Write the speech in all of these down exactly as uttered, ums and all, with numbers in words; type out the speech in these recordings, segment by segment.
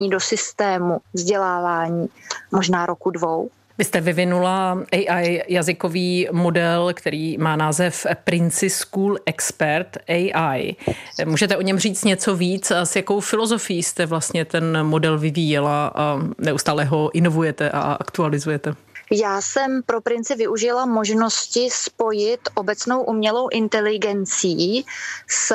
do systému vzdělávání možná roku dvou. Vy jste vyvinula A I jazykový model, který má název Princi School Expert A I. Můžete o něm říct něco víc a s jakou filozofií jste vlastně ten model vyvíjela a neustále ho inovujete a aktualizujete? Já jsem pro Princi využila možnosti spojit obecnou umělou inteligencí s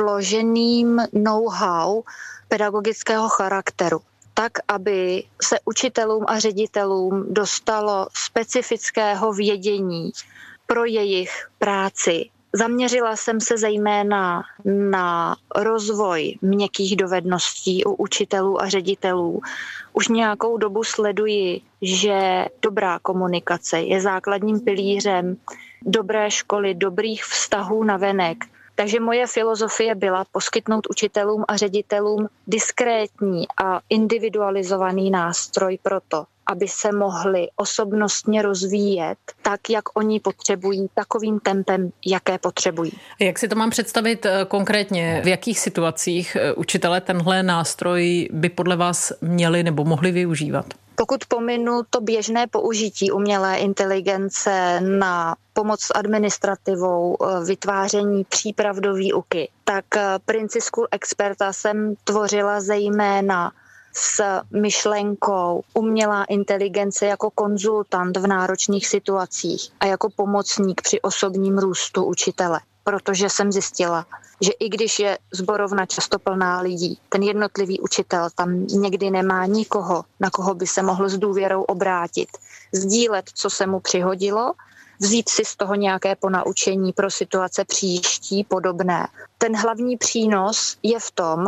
vloženým know-how pedagogického charakteru, tak, aby se učitelům a ředitelům dostalo specifického vědění pro jejich práci. Zaměřila jsem se zejména na rozvoj měkkých dovedností u učitelů a ředitelů. Už nějakou dobu sleduji, že dobrá komunikace je základním pilířem dobré školy, dobrých vztahů navenek. Takže moje filozofie byla poskytnout učitelům a ředitelům diskrétní a individualizovaný nástroj pro to, aby se mohli osobnostně rozvíjet tak, jak oni potřebují, takovým tempem, jaké potřebují. Jak si to mám představit konkrétně? V jakých situacích učitelé tenhle nástroj by podle vás měli nebo mohli využívat? Pokud pominu to běžné použití umělé inteligence na pomoc s administrativou, vytváření příprav do výuky, tak Princi School Experta jsem tvořila zejména s myšlenkou umělá inteligence jako konzultant v náročných situacích a jako pomocník při osobním růstu učitele. Protože jsem zjistila, že i když je sborovna často plná lidí, ten jednotlivý učitel tam někdy nemá nikoho, na koho by se mohl s důvěrou obrátit, sdílet, co se mu přihodilo, vzít si z toho nějaké ponaučení pro situace příští podobné. Ten hlavní přínos je v tom,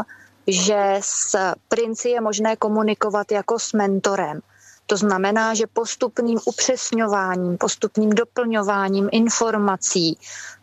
že s Princi je možné komunikovat jako s mentorem. To znamená, že postupným upřesňováním, postupným doplňováním informací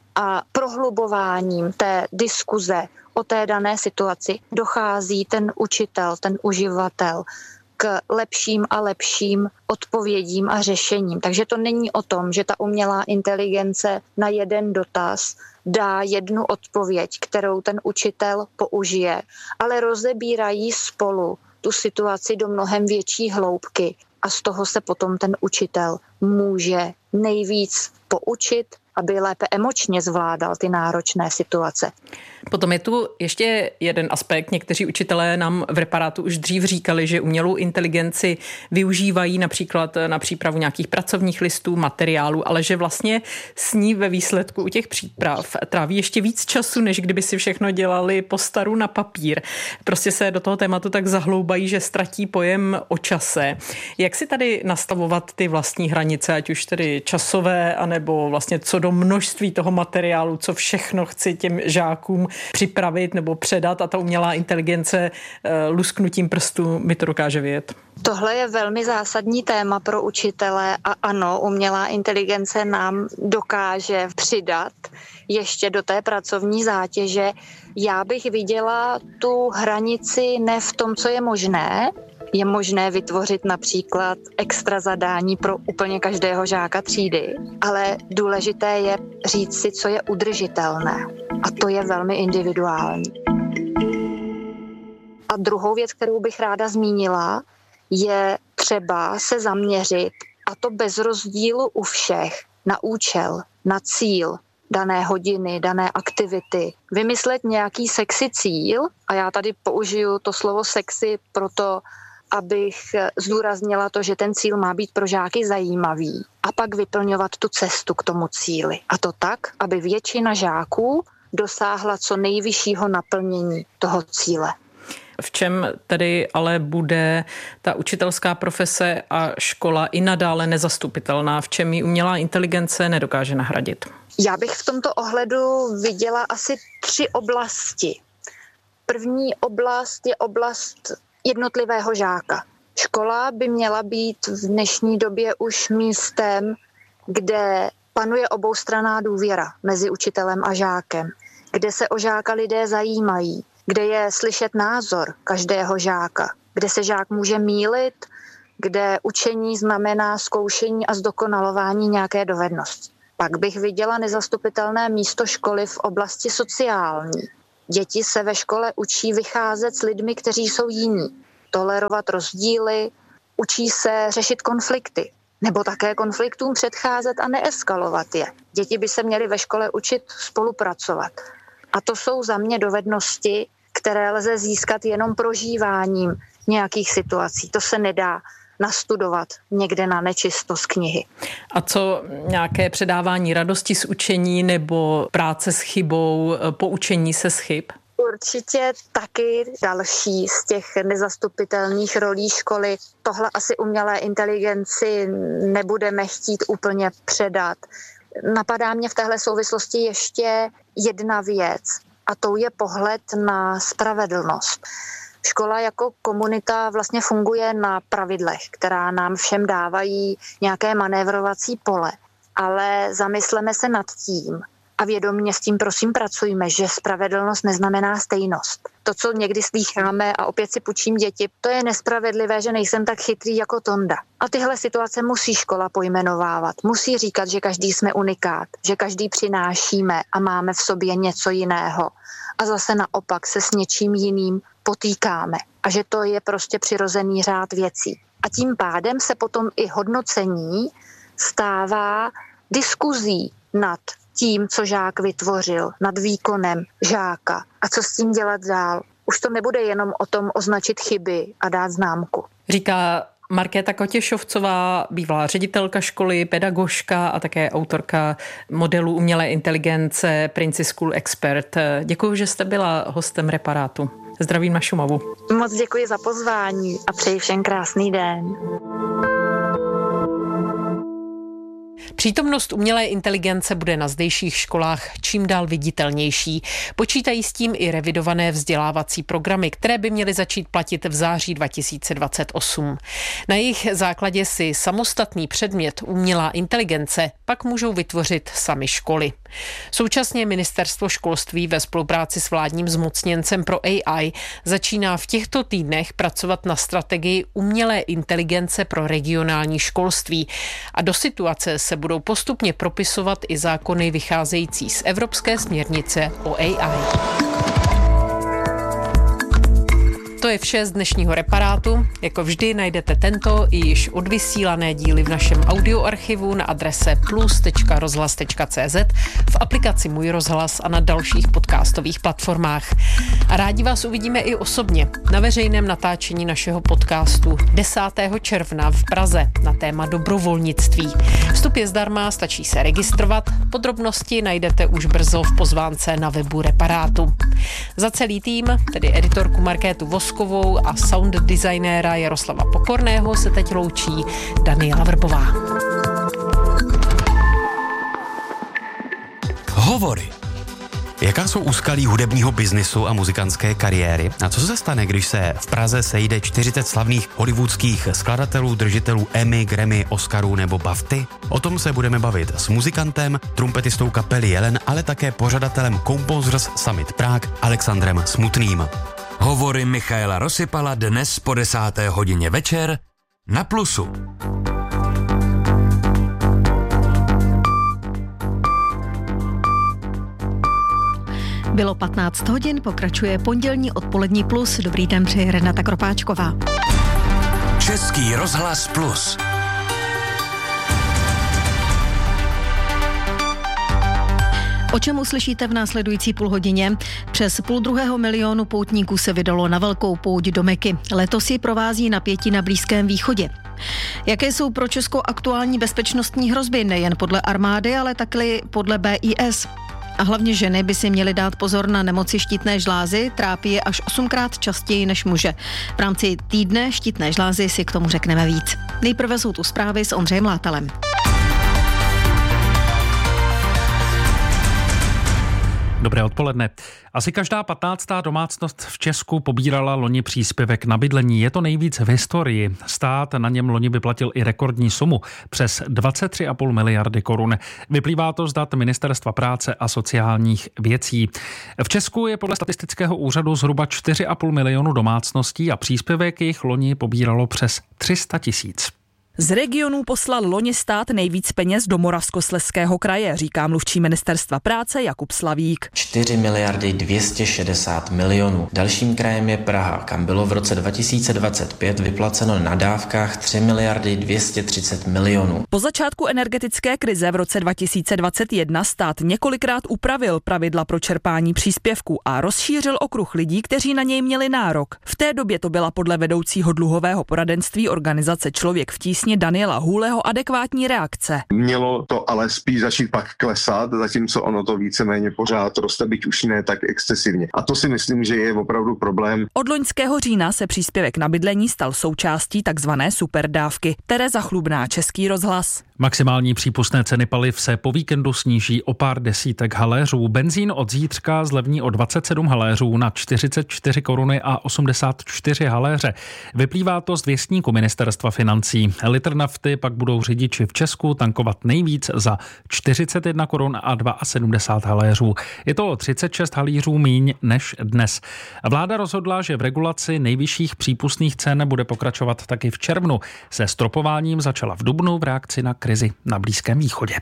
a prohlubováním té diskuze o té dané situaci dochází ten učitel, ten uživatel k lepším a lepším odpovědím a řešením. Takže to není o tom, že ta umělá inteligence na jeden dotaz dá jednu odpověď, kterou ten učitel použije, ale rozebírají spolu tu situaci do mnohem větší hloubky a z toho se potom ten učitel může nejvíc poučit, aby lépe emočně zvládal ty náročné situace. Potom je tu ještě jeden aspekt. Někteří učitelé nám v reparátu už dřív říkali, že umělou inteligenci využívají například na přípravu nějakých pracovních listů, materiálů, ale že vlastně s ní ve výsledku u těch příprav tráví ještě víc času, než kdyby si všechno dělali po staru na papír. Prostě se do toho tématu tak zahloubají, že ztratí pojem o čase. Jak si tady nastavovat ty vlastní hranice, ať už tedy časové, anebo vlastně co do množství toho materiálu, co všechno chci těm žákům připravit nebo předat a ta umělá inteligence lusknutím prstů mi to dokáže vyjet. Tohle je velmi zásadní téma pro učitele a ano, umělá inteligence nám dokáže přidat ještě do té pracovní zátěže. Já bych viděla tu hranici ne v tom, co je možné. Je možné vytvořit například extra zadání pro úplně každého žáka třídy, ale důležité je říct si, co je udržitelné. A to je velmi individuální. A druhou věc, kterou bych ráda zmínila, je třeba se zaměřit, a to bez rozdílu u všech, na účel, na cíl dané hodiny, dané aktivity. Vymyslet nějaký sexy cíl, a já tady použiju to slovo sexy proto, abych zdůraznila to, že ten cíl má být pro žáky zajímavý a pak vyplňovat tu cestu k tomu cíli. A to tak, aby většina žáků dosáhla co nejvyššího naplnění toho cíle. V čem tedy ale bude ta učitelská profese a škola i nadále nezastupitelná? V čem ji umělá inteligence nedokáže nahradit? Já bych v tomto ohledu viděla asi tři oblasti. První oblast je oblast jednotlivého žáka. Škola by měla být v dnešní době už místem, kde panuje oboustranná důvěra mezi učitelem a žákem, kde se o žáka lidé zajímají, kde je slyšet názor každého žáka, kde se žák může mýlit, kde učení znamená zkoušení a zdokonalování nějaké dovednosti. Pak bych viděla nezastupitelné místo školy v oblasti sociální. Děti se ve škole učí vycházet s lidmi, kteří jsou jiní. tolerovat rozdíly, učí se řešit konflikty, nebo také konfliktům předcházet a neeskalovat je. Děti by se měly ve škole učit spolupracovat. A to jsou za mě dovednosti, které lze získat jenom prožíváním nějakých situací. To se nedá nastudovat někde na nečisto z knihy. A co nějaké předávání radosti z učení nebo práce s chybou, poučení se z chyb? Určitě taky další z těch nezastupitelných rolí školy. Tohle asi umělé inteligenci nebudeme chtít úplně předat. Napadá mě v téhle souvislosti ještě jedna věc, a to je pohled na spravedlnost. Škola jako komunita vlastně funguje na pravidlech, která nám všem dávají nějaké manévrovací pole. Ale zamysleme se nad tím a vědomě s tím prosím pracujme, že spravedlnost neznamená stejnost. To, co někdy slýcháme, a opět si půjčím děti, to je nespravedlivé, že nejsem tak chytrý jako Tonda. A tyhle situace musí škola pojmenovávat. Musí říkat, že každý jsme unikát, že každý přinášíme a máme v sobě něco jiného. A zase naopak se s něčím jiným potýkáme. A že to je prostě přirozený řád věcí. A tím pádem se potom i hodnocení stává diskuzí nad tím, co žák vytvořil, nad výkonem žáka a co s tím dělat dál. Už to nebude jenom o tom označit chyby a dát známku. Říká Markéta Kotěšovcová, bývalá ředitelka školy, pedagožka a také autorka modelu umělé inteligence Princi School Expert. Děkuji, že jste byla hostem Reparátu. Zdravím na Šumavu. Moc děkuji za pozvání a přeji všem krásný den. Přítomnost umělé inteligence bude na zdejších školách čím dál viditelnější. Počítají s tím i revidované vzdělávací programy, které by měly začít platit v září dva tisíce dvacet osm. Na jejich základě si samostatný předmět umělá inteligence pak můžou vytvořit sami školy. Současně Ministerstvo školství ve spolupráci s vládním zmocněncem pro A I začíná v těchto týdnech pracovat na strategii umělé inteligence pro regionální školství a do situace se budou postupně propisovat i zákony vycházející z Evropské směrnice o A I. To je vše z dnešního Reparátu. Jako vždy najdete tento i již odvysílané díly v našem audioarchivu na adrese plus tečka rozhlas tečka cé zet, v aplikaci Můj rozhlas a na dalších podcastových platformách. A rádi vás uvidíme i osobně na veřejném natáčení našeho podcastu desátého června v Praze na téma dobrovolnictví. Vstup je zdarma, stačí se registrovat. Podrobnosti najdete už brzo v pozvánce na webu Reparátu. Za celý tým, tedy editorku Markétu Voskovou a sound designéra Jaroslava Pokorného, se teď loučí Daniela Vrbová. Hovory. Jaká jsou úskalí hudebního biznisu a muzikantské kariéry? A co se stane, když se v Praze sejde čtyřicet slavných hollywoodských skladatelů, držitelů Emmy, Grammy, Oscarů nebo BAFTY? O tom se budeme bavit s muzikantem, trumpetistou kapely Jelen, ale také pořadatelem Composers Summit Prague Alexandrem Smutným. Hovory Michaela Rosypala dnes po desáté hodině večer na Plusu. Bylo patnáct hodin, pokračuje pondělní odpolední Plus. Dobrý den, přeje Renata Kropáčková. Český rozhlas Plus. O čem uslyšíte v následující půlhodině? Přes půl druhého milionu poutníků se vydalo na velkou pouť do Meky. Letos ji provází napětí na Blízkém východě. Jaké jsou pro Česko aktuální bezpečnostní hrozby nejen podle armády, ale taky podle B I S? A hlavně ženy by si měly dát pozor na nemoci štítné žlázy, trápí je až osmkrát častěji než muže. V rámci týdne štítné žlázy si k tomu řekneme víc. Nejprve jsou tu zprávy s Ondřejem Látalem. Dobré odpoledne. Asi každá patnáctá domácnost v Česku pobírala loni příspěvek na bydlení. Je to nejvíc v historii. Stát na něm loni vyplatil i rekordní sumu přes dvacet tři celá pět miliardy korun. Vyplývá to z dat Ministerstva práce a sociálních věcí. V Česku je podle statistického úřadu zhruba čtyři celá pět milionu domácností a příspěvek jich loni pobíralo přes tři sta tisíc. Z regionů poslal loni stát nejvíc peněz do Moravskoslezského kraje, říká mluvčí ministerstva práce Jakub Slavík. čtyři miliardy dvě stě šedesát milionů. Dalším krajem je Praha, kam bylo v roce dva tisíce dvacet pět vyplaceno na dávkách tři miliardy dvě stě třicet milionů. Po začátku energetické krize v roce dva tisíce dvacet jedna stát několikrát upravil pravidla pro čerpání příspěvků a rozšířil okruh lidí, kteří na něj měli nárok. V té době to byla podle vedoucího dluhového poradenství organizace Člověk v tísni Daniela Hůleho adekvátní reakce. Mělo to ale spíš začít pak klesat, zatímco ono to víceméně pořád roste, byť už ne tak excesivně. A to si myslím, že je opravdu problém. Od loňského října se příspěvek na bydlení stal součástí takzvané superdávky. Tereza Chlubná, Český rozhlas. Maximální přípustné ceny paliv se po víkendu sníží o pár desítek haléřů. Benzín od zítřka zlevní o dvacet sedm haléřů na čtyřicet čtyři koruny a osmdesát čtyři haléře. Vyplývá to z věstníku ministerstva financí. Litr nafty pak budou řidiči v Česku tankovat nejvíc za čtyřicet jedna korun a sedmdesát dva haléřů. Je to o třicet šest halířů míň než dnes. Vláda rozhodla, že v regulaci nejvyšších přípustných cen bude pokračovat taky v červnu. Se stropováním začala v dubnu v reakci na krizi na Blízkém východě.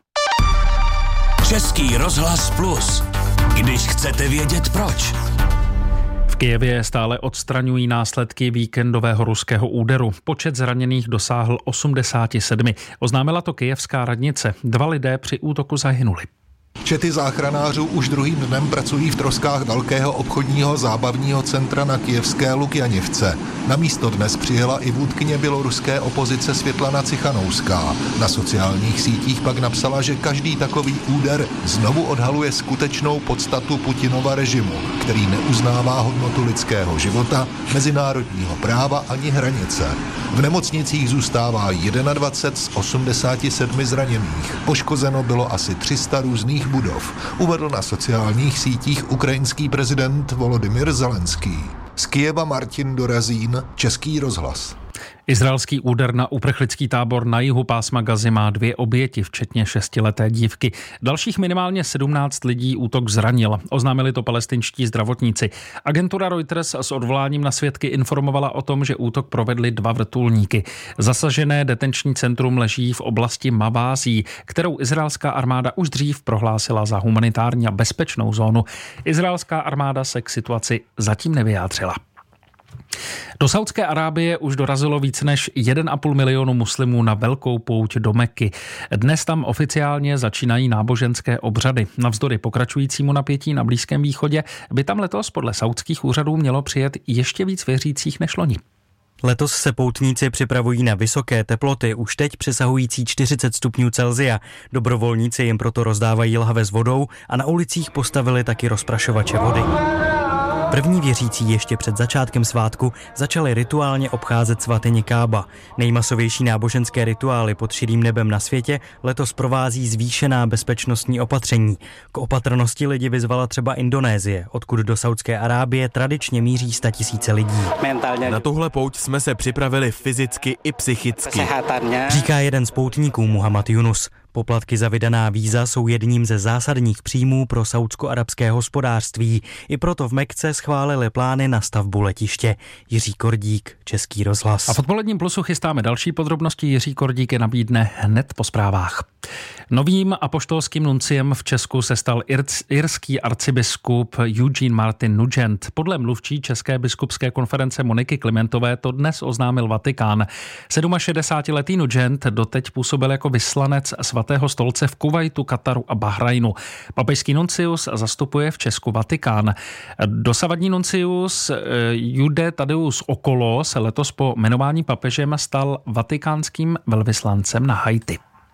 Český rozhlas plus. Když chcete vědět proč. V Kyjevě stále odstraňují následky víkendového ruského úderu. Počet zraněných dosáhl osmdesát sedm. Oznámila to kyjevská radnice. Dva lidé při útoku zahynuli. Čety záchranářů už druhým dnem pracují v troskách velkého obchodního zábavního centra na kyjevské Lukjanivce. Na místo dnes přijela i vůdkyně běloruské opozice Světlana Cichanouská. Na sociálních sítích pak napsala, že každý takový úder znovu odhaluje skutečnou podstatu Putinova režimu, který neuznává hodnotu lidského života, mezinárodního práva ani hranice. V nemocnicích zůstává dvacet jedna z osmdesáti sedmi zraněných. Poškozeno bylo asi tři sta různých budov, uvedl na sociálních sítích ukrajinský prezident Volodymyr Zelenský. Z Kyjeva Martin Dorazín, Český rozhlas. Izraelský úder na uprchlický tábor na jihu pásma Gazy má dvě oběti, včetně šestileté dívky. Dalších minimálně sedmnáct lidí útok zranil. Oznámili to palestinští zdravotníci. Agentura Reuters s odvoláním na svědky informovala o tom, že útok provedli dva vrtulníky. Zasažené detenční centrum leží v oblasti Mavází, kterou izraelská armáda už dřív prohlásila za humanitární a bezpečnou zónu. Izraelská armáda se k situaci zatím nevyjádřila. Do Saúdské Arábie už dorazilo víc než jeden a půl milionu muslimů na velkou pouť do Meky. Dnes tam oficiálně začínají náboženské obřady. Navzdory pokračujícímu napětí na Blízkém východě by tam letos podle saúdských úřadů mělo přijet ještě víc věřících než loni. Letos se poutníci připravují na vysoké teploty, už teď přesahující čtyřicet stupňů Celsia. Dobrovolníci jim proto rozdávají lahve s vodou a na ulicích postavili taky rozprašovače vody. První věřící ještě před začátkem svátku začali rituálně obcházet svatyni Kába. Nejmasovější náboženské rituály pod širým nebem na světě letos provází zvýšená bezpečnostní opatření. K opatrnosti lidi vyzvala třeba Indonésie, odkud do Saúdské Arábie tradičně míří statisíce lidí. Na tuhle pouť jsme se připravili fyzicky i psychicky, říká jeden z poutníků Muhammad Yunus. Poplatky za vydaná víza jsou jedním ze zásadních příjmů pro saúdsko-arabské hospodářství. I proto v Mekce schválili plány na stavbu letiště. Jiří Kordík, Český rozhlas. A v Odpoledním plusu chystáme další podrobnosti. Jiří Kordík je nabídne hned po zprávách. Novým apoštolským nunciem v Česku se stal irský arcibiskup Eugene Martin Nugent. Podle mluvčí České biskupské konference Moniky Klimentové to dnes oznámil Vatikán. šedesátiletý Nugent doteď působil jako vyslanec svatého stolce v Kuvajtu, Kataru a Bahrajnu. Papežský nuncius zastupuje v Česku Vatikán. Dosavadní nuncius Jude Tadeus Okolo se letos po jmenování papežem stal vatikánským velvyslancem na Haiti.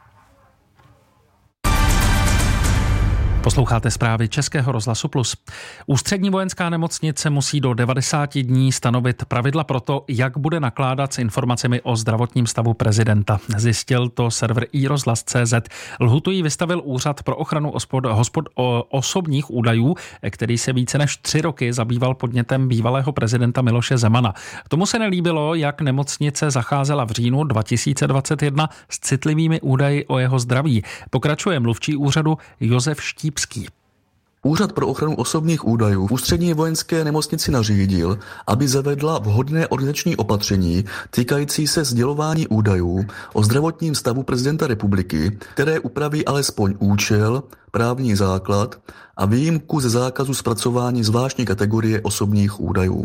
Posloucháte zprávy Českého rozhlasu Plus. Ústřední vojenská nemocnice musí do devadesáti dní stanovit pravidla pro to, jak bude nakládat s informacemi o zdravotním stavu prezidenta. Zjistil to server i rozhlas tečka cé zet. Lhůtu jí vystavil Úřad pro ochranu ospod, hospod, o, osobních údajů, který se více než tři roky zabýval podnětem bývalého prezidenta Miloše Zemana. Tomu se nelíbilo, jak nemocnice zacházela v říjnu dva tisíce dvacet jedna s citlivými údaji o jeho zdraví. Pokračuje mluvčí úřadu Josef Štíp. Úřad pro ochranu osobních údajů v ústřední vojenské nemocnici nařídil, aby zavedla vhodné organizační opatření týkající se sdělování údajů o zdravotním stavu prezidenta republiky, které upraví alespoň účel, právní základ a výjimku ze zákazu zpracování zvláštní kategorie osobních údajů.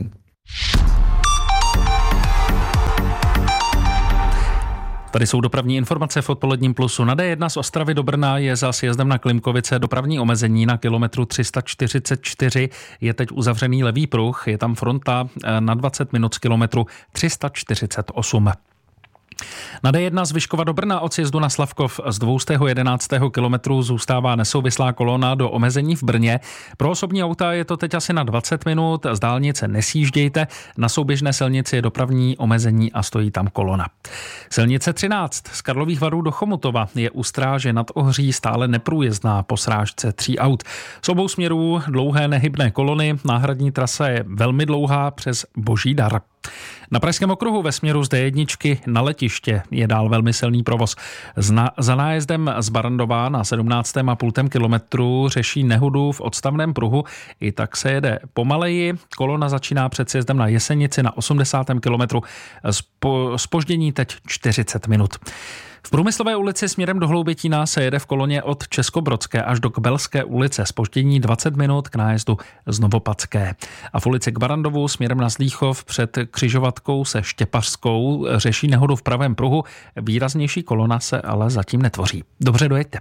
Tady jsou dopravní informace v odpoledním plusu. Na D jedna z Ostravy do Brna je za sjezdem na Klimkovice dopravní omezení na kilometru tři sta čtyřicet čtyři. Je teď uzavřený levý pruh, je tam fronta na dvacet minut z kilometru tři sta čtyřicet osm. Na D jedna z Vyškova do Brna od sjezdu na Slavkov z dvě stě jedenáct kilometrů zůstává nesouvislá kolona do omezení v Brně. Pro osobní auta je to teď asi na dvacet minut, z dálnice nesjíždějte, na souběžné silnici je dopravní omezení a stojí tam kolona. Silnice třináct z Karlových Varů do Chomutova je u Stráže nad Ohří stále neprůjezdná po srážce tří aut. Z obou směrů dlouhé nehybné kolony, náhradní trasa je velmi dlouhá přes Boží Dar. Na Pražském okruhu ve směru z D jedna na letiště je dál velmi silný provoz. Zna, za nájezdem z Barandova na sedmnáctém a půl kilometru řeší nehodu v odstavném pruhu. I tak se jede pomaleji. Kolona začíná před sjezdem na Jesenici na osmdesátém kilometru. Spo, zpoždění teď čtyřicet minut. V Průmyslové ulici směrem do Hloubětína se jede v koloně od Českobrodské až do Kbelské ulice. Zpoždění dvacet minut k nájezdu z Novopadské. A v ulici k Barandovu směrem na Zlíchov před křižovatkou se Štěpařskou řeší nehodu v pravém pruhu. Výraznější kolona se ale zatím netvoří. Dobře, dojeďte.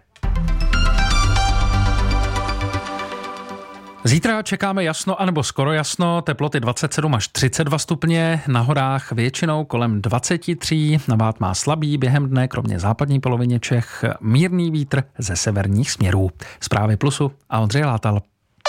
Zítra čekáme jasno anebo skoro jasno, teploty dvacet sedm až třicet dva stupně, na horách většinou kolem dvacet tři, nabát má slabý během dne, kromě západní polovině Čech, mírný vítr ze severních směrů. Zprávy Plusu a Ondřej Látal.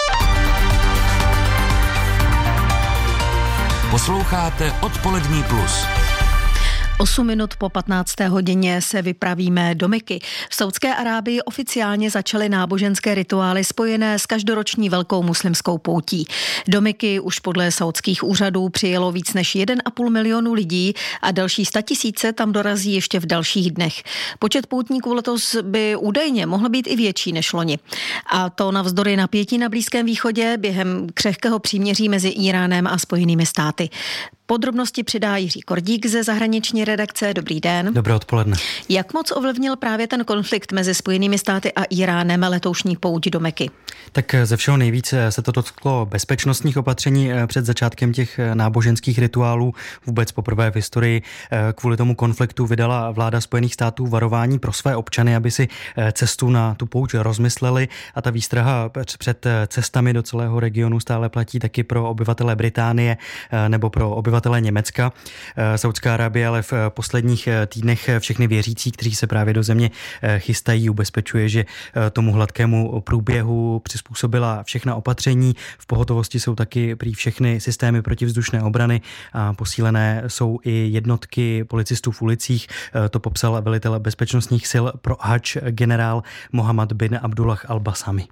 Posloucháte Odpolední plus. osm minut po patnácté hodině se vypravíme do Meky. V Saudské Arábii oficiálně začaly náboženské rituály spojené s každoroční velkou muslimskou poutí. Do Meky už podle saudských úřadů přijelo víc než jeden a půl milionu lidí a další statisíce tam dorazí ještě v dalších dnech. Počet poutníků letos by údajně mohl být i větší než loni. A to navzdory napětí na Blízkém východě během křehkého příměří mezi Íránem a Spojenými státy. Podrobnosti přidá Jiří Kordík ze zahraniční redakce. Dobrý den. Dobré odpoledne. Jak moc ovlivnil právě ten konflikt mezi Spojenými státy a Íránem letoušní pouť do Meky? Tak ze všeho nejvíce se to dotklo bezpečnostních opatření před začátkem těch náboženských rituálů. Vůbec poprvé v historii kvůli tomu konfliktu vydala vláda Spojených států varování pro své občany, aby si cestu na tu pouť rozmysleli, a ta výstraha před cestami do celého regionu stále platí taky pro obyvatele Británie nebo pro obyvatele Německa. Saudská Arábie ale v posledních týdnech všechny věřící, kteří se právě do země chystají, ubezpečuje, že tomu hladkému průběhu přizpůsobila všechna opatření. V pohotovosti jsou taky prý všechny systémy protivzdušné obrany a posílené jsou i jednotky policistů v ulicích. To popsal velitel bezpečnostních sil pro Hadž generál Mohammed bin Abdullah al-Basami.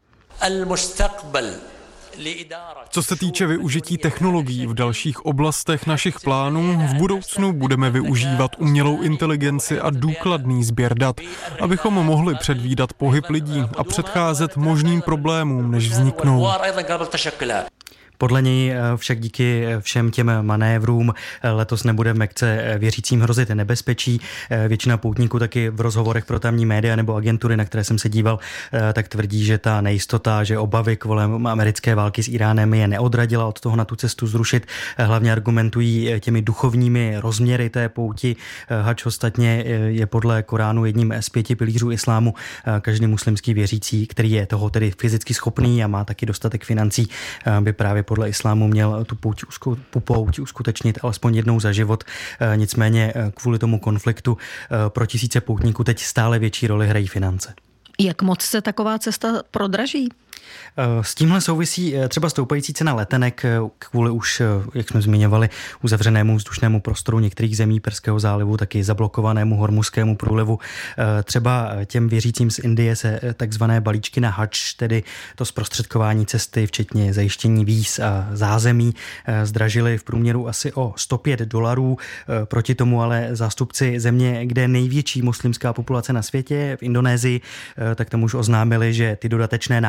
Co se týče využití technologií v dalších oblastech našich plánů, v budoucnu budeme využívat umělou inteligenci a důkladný sběr dat, abychom mohli předvídat pohyb lidí a předcházet možným problémům, než vzniknou. Podle něj však díky všem těm manévrům letos nebude v Mekce věřícím hrozit nebezpečí. Většina poutníků taky v rozhovorech pro tamní média nebo agentury, na které jsem se díval, tak tvrdí, že ta nejistota, že obavy kolem americké války s Íránem je neodradila od toho na tu cestu zrušit. Hlavně argumentují těmi duchovními rozměry té pouti. Hadž ostatně je podle Koránu jedním z pěti pilířů islámu. Každý muslimský věřící, který je toho tedy fyzicky schopný a má taky dostatek financí, by právě podle islámu měl tu pouť, tu pouť uskutečnit alespoň jednou za život. Nicméně kvůli tomu konfliktu pro tisíce poutníků teď stále větší roli hrají finance. Jak moc se taková cesta prodraží? S tímhle souvisí třeba stoupající cena letenek kvůli už, jak jsme zmiňovali, uzavřenému vzdušnému prostoru některých zemí Perského zálivu, taky zablokovanému Hormuzskému průlivu. Třeba těm věřícím z Indie se takzvané balíčky na Hadž, tedy to zprostředkování cesty, včetně zajištění víz a zázemí, zdražily v průměru asi o sto pět dolarů. Proti tomu ale zástupci země, kde je největší muslimská populace na světě, v Indonésii, tak tam už oznámili, že ty dodatečné náklady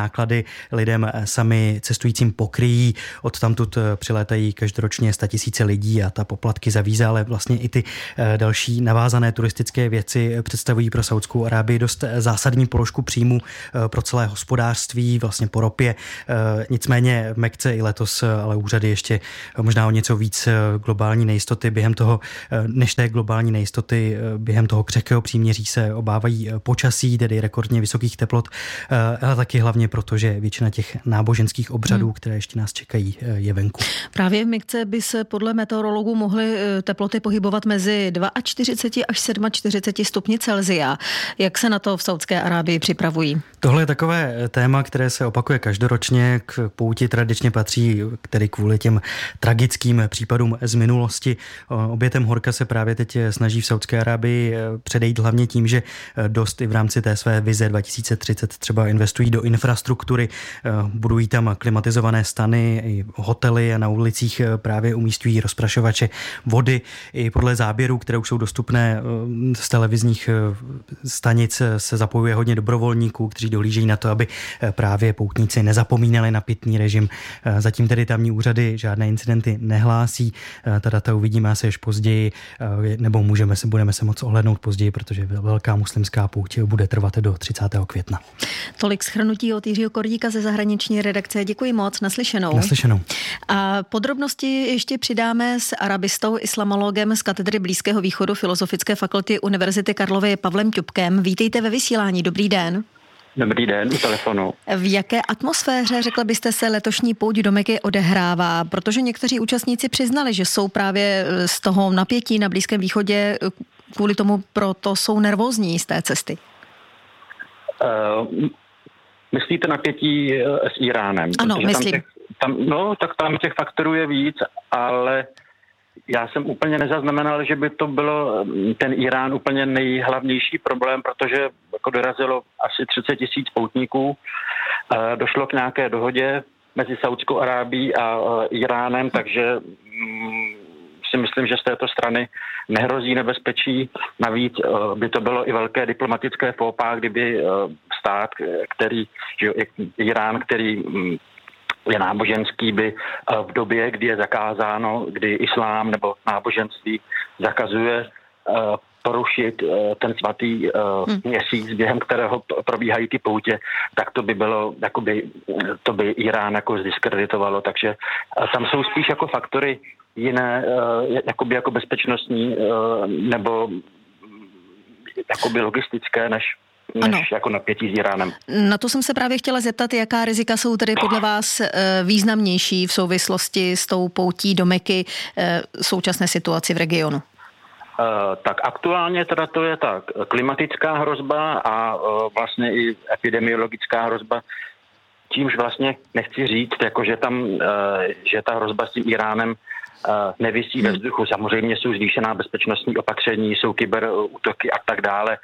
lidem sami cestujícím pokryjí. Odtamtud přilétají každoročně statisíce lidí a ta poplatky za víza, ale vlastně i ty další navázané turistické věci představují pro Saudskou Arábii dost zásadní položku příjmu pro celé hospodářství, vlastně po ropě. Nicméně v Mekce i letos ale úřady ještě možná o něco víc globální nejistoty během toho, než té globální nejistoty během toho křehkého příměří se obávají počasí, tedy rekordně vysokých teplot, ale taky hlavně proto, že většina těch náboženských obřadů, hmm. které ještě nás čekají, je venku. Právě v Mekce by se podle meteorologů mohly teploty pohybovat mezi čtyřicet dva až čtyřicet sedm stupni Celsia. Jak se na to v Saudské Arábii připravují? Tohle je takové téma, které se opakuje každoročně. K pouti tradičně patří, tedy kvůli těm tragickým případům z minulosti. Obětem horka se právě teď snaží v Saudské Arábii předejít hlavně tím, že dost i v rámci té své vize dva tisíce třicet třeba investují do infrastruktury, budují tam klimatizované stany, i hotely a na ulicích právě umístují rozprašovače vody. I podle záběrů, které už jsou dostupné z televizních stanic, se zapojuje hodně dobrovolníků, kteří dohlížejí na to, aby právě poutníci nezapomínali na pitný režim. Zatím tedy tamní úřady žádné incidenty nehlásí. Ta data uvidíme asi až později, nebo můžeme se, budeme se moc ohlédnout později, protože velká muslimská pouť bude trvat do třicátého května. Tolik shrnutí od Jiřího Kordíka ze zahraniční redakce. Děkuji moc, naslyšenou. Naslyšenou. A podrobnosti ještě přidáme s arabistou, islamologem z katedry Blízkého východu Filozofické fakulty Univerzity Karlovy Pavlem Ťupkem. Vítejte ve vysílání. Dobrý den. Dobrý den, u telefonu. V jaké atmosféře, řekla byste, se letošní pouť do Meky odehrává? Protože někteří účastníci přiznali, že jsou právě z toho napětí na Blízkém východě, kvůli tomu proto jsou nervózní z té cesty. Uh, myslíte napětí s Iránem? Ano, Protože myslím. Tam těch, tam, no, tak tam těch faktorů je víc, ale já jsem úplně nezaznamenal, že by to bylo ten Irán úplně nejhlavnější problém, protože jako dorazilo asi třicet tisíc poutníků. Došlo k nějaké dohodě mezi Saudskou Arábií a Iránem, takže si myslím, že z této strany nehrozí nebezpečí. Navíc by to bylo i velké diplomatické fópa, kdyby stát, který, že Irán, který je náboženský, by v době, kdy je zakázáno, kdy islám nebo náboženství zakazuje porušit ten svatý měsíc, během kterého probíhají ty poutě, tak to by bylo, jakoby, to by Irán jako zdiskreditovalo. Takže tam jsou spíš jako faktory jiné, jakoby jako bezpečnostní nebo jakoby logistické, než než ano. jako napětí s Iránem. Na to jsem se právě chtěla zeptat, jaká rizika jsou tedy podle vás významnější v souvislosti s tou poutí do Meky současné situaci v regionu? Uh, tak aktuálně teda to je tak klimatická hrozba a uh, vlastně i epidemiologická hrozba. Tímž vlastně nechci říct, jako že tam, uh, že ta hrozba s tím Iránem nevisí ve vzduchu. Samozřejmě jsou zvýšená bezpečnostní opatření, jsou kyberútoky a tak dále.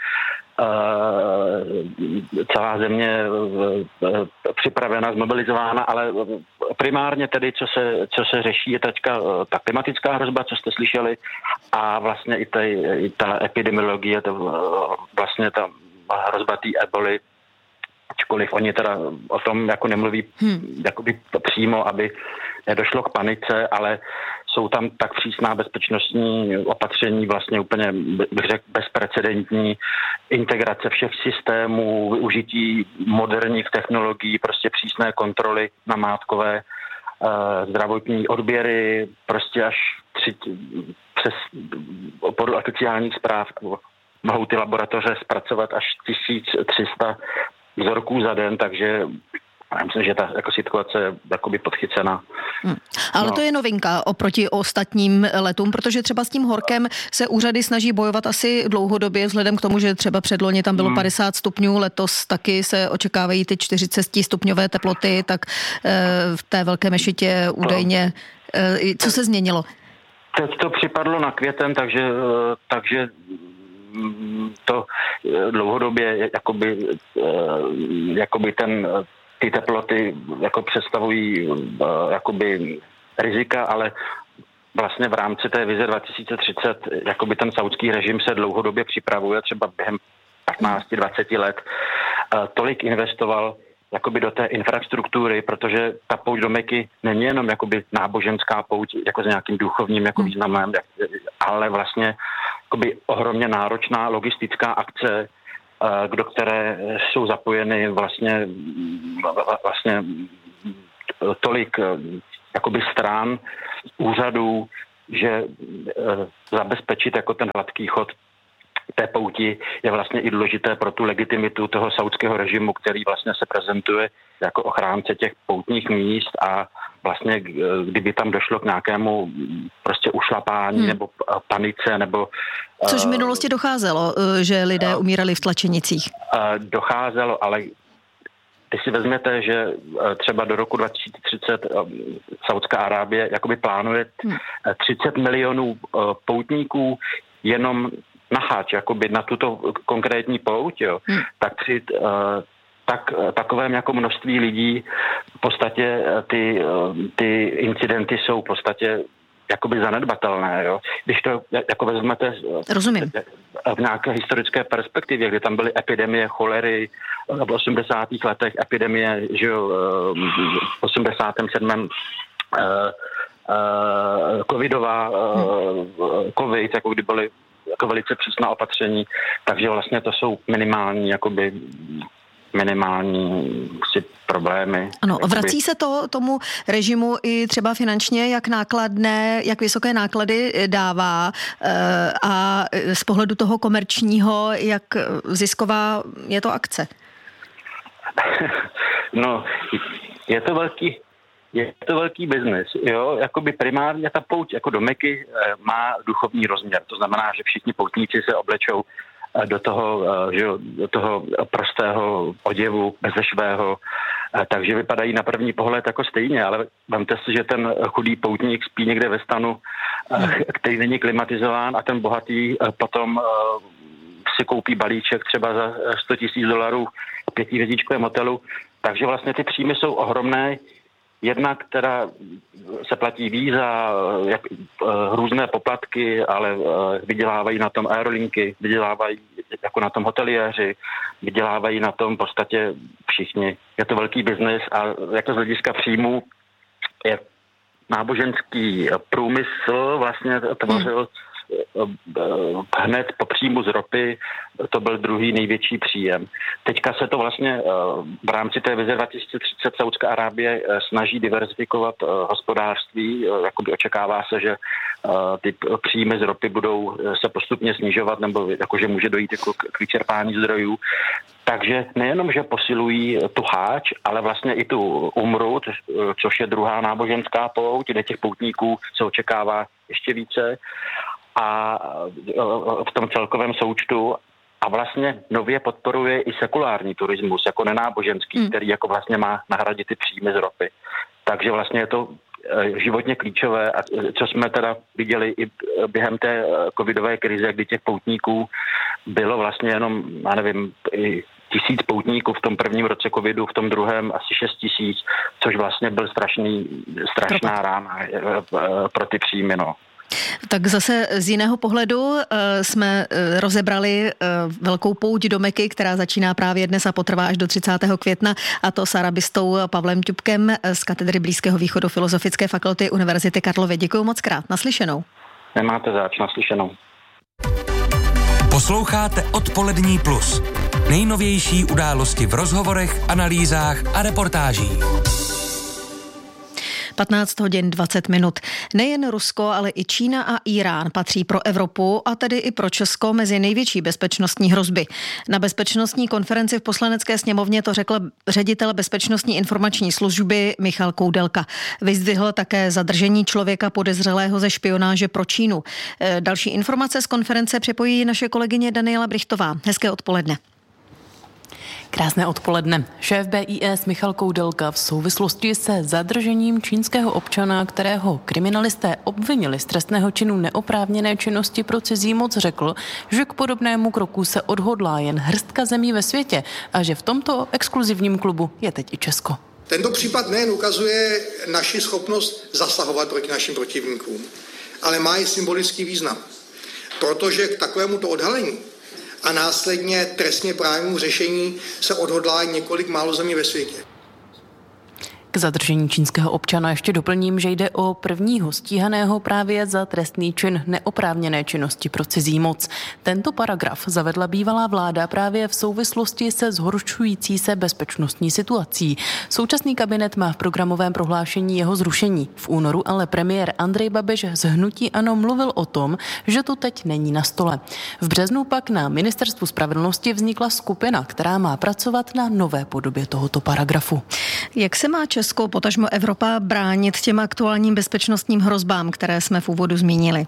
Celá země připravena, zmobilizována, ale primárně tedy, co se, co se řeší, je teďka ta klimatická hrozba, co jste slyšeli, a vlastně i, taj, i ta epidemiologie, to vlastně ta hrozba té eboli, ačkoliv oni teda o tom jako nemluví hmm. jakoby přímo, aby nedošlo k panice, ale jsou tam tak přísná bezpečnostní opatření, vlastně úplně, bych řekl, bezprecedentní integrace všech systémů, využití moderních technologií, prostě přísné kontroly namátkové, zdravotní odběry, prostě až tři, přes podle oficiálních zpráv mohou ty laboratoře zpracovat až tisíc tři sta vzorků za den, takže já myslím, že ta jako situace je jakoby podchycená. Hmm. Ale no. To je novinka oproti ostatním letům, protože třeba s tím horkem se úřady snaží bojovat asi dlouhodobě, vzhledem k tomu, že třeba předloni tam bylo hmm. padesát stupňů, letos taky se očekávají ty čtyřicet stupňové teploty, tak v té velké mešitě údajně, co se změnilo? Teď to připadlo na květen, takže, takže to dlouhodobě jakoby, jakoby ten ty teploty jako představují jakoby rizika, ale vlastně v rámci té vize dva tisíce třicet jakoby ten saudský režim se dlouhodobě připravuje, třeba během patnáct dvacet let tolik investoval jakoby do té infrastruktury, protože ta pouť do Meky není jenom jakoby náboženská pouť jako s nějakým duchovním jako významem, ale vlastně jakoby ohromně náročná logistická akce, do které jsou zapojeny vlastně, vlastně tolik jakoby stran, úřadů, že zabezpečit jako ten hladký chod té pouti je vlastně i důležité pro tu legitimitu toho saudského režimu, který vlastně se prezentuje jako ochránce těch poutních míst a vlastně kdyby tam došlo k nějakému prostě ušlapání hmm. nebo panice nebo... Což v minulosti docházelo, že lidé umírali v tlačenicích. Docházelo, ale když si vezmete, že třeba do roku dva tisíce třicet Saudská Arábie jakoby plánuje třicet milionů poutníků jenom na háč, jakoby na tuto konkrétní pouť, jo, hmm. tak při tak, takovém jako množství lidí v podstatě ty, ty incidenty jsou v podstatě jakoby zanedbatelné, jo. Když to jako vezmete Rozumím. v nějaké historické perspektivě, kdy tam byly epidemie cholery v osmdesátých letech, epidemie, že jo, v osmdesátém sedmém covidová, covid, jako kdy byly jako velice přísná opatření, takže vlastně to jsou minimální, jakoby minimální si problémy. Ano, jakoby. Vrací se to tomu režimu i třeba finančně, jak nákladné, jak vysoké náklady dává a z pohledu toho komerčního, jak zisková je to akce? No, je to velký Je to velký biznis, jo, jakoby primárně ta pouť jako do Meky má duchovní rozměr, to znamená, že všichni poutníci se oblečou do toho, že jo, do toho prostého oděvu, bezešvého, takže vypadají na první pohled jako stejně, ale vemte si, že ten chudý poutník spí někde ve stanu, který není klimatizován a ten bohatý potom si koupí balíček třeba za sto tisíc dolarů v pětihvězdičkovém hotelu, takže vlastně ty příjmy jsou ohromné. Jednak teda se platí víza, jak, různé poplatky, ale vydělávají na tom aerolinky, vydělávají jako na tom hoteliéři, vydělávají na tom v podstatě všichni. Je to velký biznis a jako z hlediska příjmů je náboženský průmysl vlastně tvořil hned po příjmu z ropy, to byl druhý největší příjem. Teďka se to vlastně v rámci té vize dva tisíce třicet Saudská Arábie snaží diverzifikovat hospodářství, jakoby očekává se, že ty příjmy z ropy budou se postupně snižovat, nebo jakože může dojít jako k vyčerpání zdrojů. Takže nejenom, že posilují tu háč, ale vlastně i tu umru, což je druhá náboženská pouť, kde těch poutníků se očekává ještě více. A v tom celkovém součtu a vlastně nově podporuje i sekulární turismus, jako nenáboženský, hmm. který jako vlastně má nahradit ty příjmy z ropy. Takže vlastně je to životně klíčové, a co jsme teda viděli i během té covidové krize, kdy těch poutníků bylo vlastně jenom, já nevím, i tisíc poutníků v tom prvním roce covidu, v tom druhém asi šest tisíc, což vlastně byl strašný, strašná rána pro ty příjmy, no. Tak zase z jiného pohledu jsme rozebrali velkou pouť do Meky, která začíná právě dnes a potrvá až do třicátého května, a to s arabistou Pavlem Ťupkem z katedry Blízkého východu Filozofické fakulty Univerzity Karlovy. Děkuji moc krát. Naslyšenou. Nemáte zač, naslyšenou. Posloucháte Odpolední plus. Nejnovější události v rozhovorech, analýzách a reportážích. patnáct hodin dvacet minut. Nejen Rusko, ale i Čína a Irán patří pro Evropu a tedy i pro Česko mezi největší bezpečnostní hrozby. Na bezpečnostní konferenci v Poslanecké sněmovně to řekl ředitel Bezpečnostní informační služby Michal Koudelka. Vyzdvihl také zadržení člověka podezřelého ze špionáže pro Čínu. Další informace z konference připojí naše kolegyně Daniela Brichtová. Hezké odpoledne. Krásné odpoledne. Šéf B I S Michal Koudelka v souvislosti se zadržením čínského občana, kterého kriminalisté obvinili z trestného činu neoprávněné činnosti pro cizí moc, řekl, že k podobnému kroku se odhodlá jen hrstka zemí ve světě a že v tomto exkluzivním klubu je teď i Česko. Tento případ nejen ukazuje naši schopnost zasahovat proti našim protivníkům, ale má i symbolický význam, protože k takovémuto odhalení a následně trestně právnímu řešení se odhodlá několik málo zemí ve světě. K zadržení čínského občana ještě doplním, že jde o prvního stíhaného právě za trestný čin neoprávněné činnosti pro cizí moc. Tento paragraf zavedla bývalá vláda právě v souvislosti se zhoršující se bezpečnostní situací. Současný kabinet má v programovém prohlášení jeho zrušení. V únoru ale premiér Andrej Babiš z hnutí ANO mluvil o tom, že to teď není na stole. V březnu pak na Ministerstvu spravedlnosti vznikla skupina, která má pracovat na nové podobě tohoto paragrafu. Jak se má Česko, potažmo Evropa, bránit těm aktuálním bezpečnostním hrozbám, které jsme v úvodu zmínili?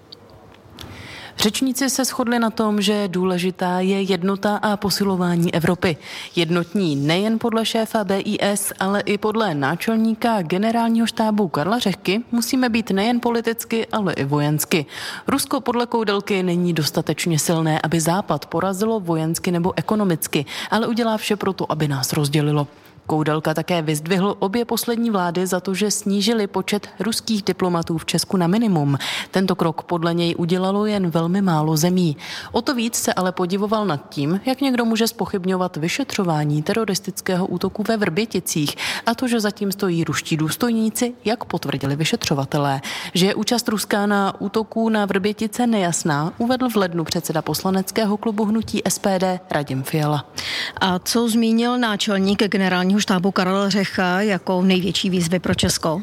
Řečníci se shodli na tom, že důležitá je jednota a posilování Evropy. Jednotní nejen podle šéfa B I S, ale i podle náčelníka generálního štábu Karla Řehky musíme být nejen politicky, ale i vojensky. Rusko podle Koudelky není dostatečně silné, aby Západ porazilo vojensky nebo ekonomicky, ale udělá vše pro to, aby nás rozdělilo. Koudelka také vyzdvihl obě poslední vlády za to, že snížili počet ruských diplomatů v Česku na minimum. Tento krok podle něj udělalo jen velmi málo zemí. O to víc se ale podivoval nad tím, jak někdo může zpochybňovat vyšetřování teroristického útoku ve Vrběticích a to, že zatím stojí ruští důstojníci, jak potvrdili vyšetřovatelé. Že je účast Ruska na útoku na Vrbětice nejasná, uvedl v lednu předseda poslaneckého klubu hnutí S P D Radim Fiala. A co zmínil náčelník generálního štábu Karel Řecha jako největší výzvy pro Česko?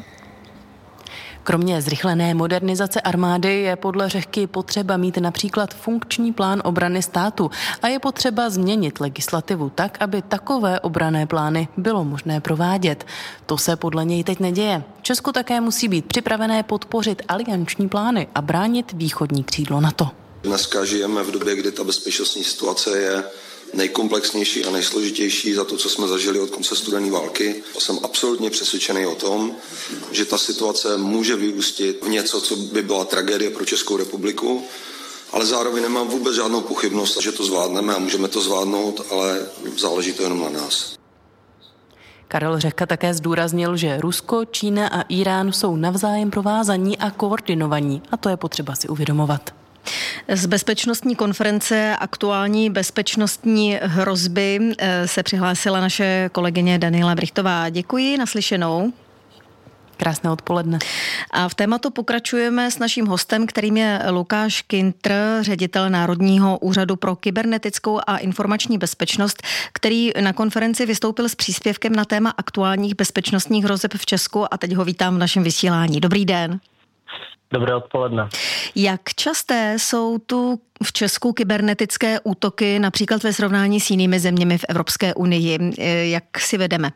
Kromě zrychlené modernizace armády je podle Řehky potřeba mít například funkční plán obrany státu a je potřeba změnit legislativu tak, aby takové obranné plány bylo možné provádět. To se podle něj teď neděje. Česko také musí být připravené podpořit alianční plány a bránit východní křídlo NATO. Dneska žijeme v době, kdy ta bezpečnostní situace je nejkomplexnější a nejsložitější za to, co jsme zažili od konce studené války. Jsem absolutně přesvědčený o tom, že ta situace může vyústit v něco, co by byla tragédie pro Českou republiku, ale zároveň nemám vůbec žádnou pochybnost, že to zvládneme a můžeme to zvládnout, ale záleží to jenom na nás. Karel Řehka také zdůraznil, že Rusko, Čína a Irán jsou navzájem provázaní a koordinovaní a to je potřeba si uvědomovat. Z bezpečnostní konference aktuální bezpečnostní hrozby se přihlásila naše kolegyně Daniela Brichtová. Děkuji, naslyšenou. Krásné odpoledne. A v tématu pokračujeme s naším hostem, kterým je Lukáš Kintr, ředitel Národního úřadu pro kybernetickou a informační bezpečnost, který na konferenci vystoupil s příspěvkem na téma aktuálních bezpečnostních hrozeb v Česku a teď ho vítám v našem vysílání. Dobrý den. Dobré odpoledne. Jak časté jsou tu v Česku kybernetické útoky, například ve srovnání s jinými zeměmi v Evropské unii? Jak si vedeme?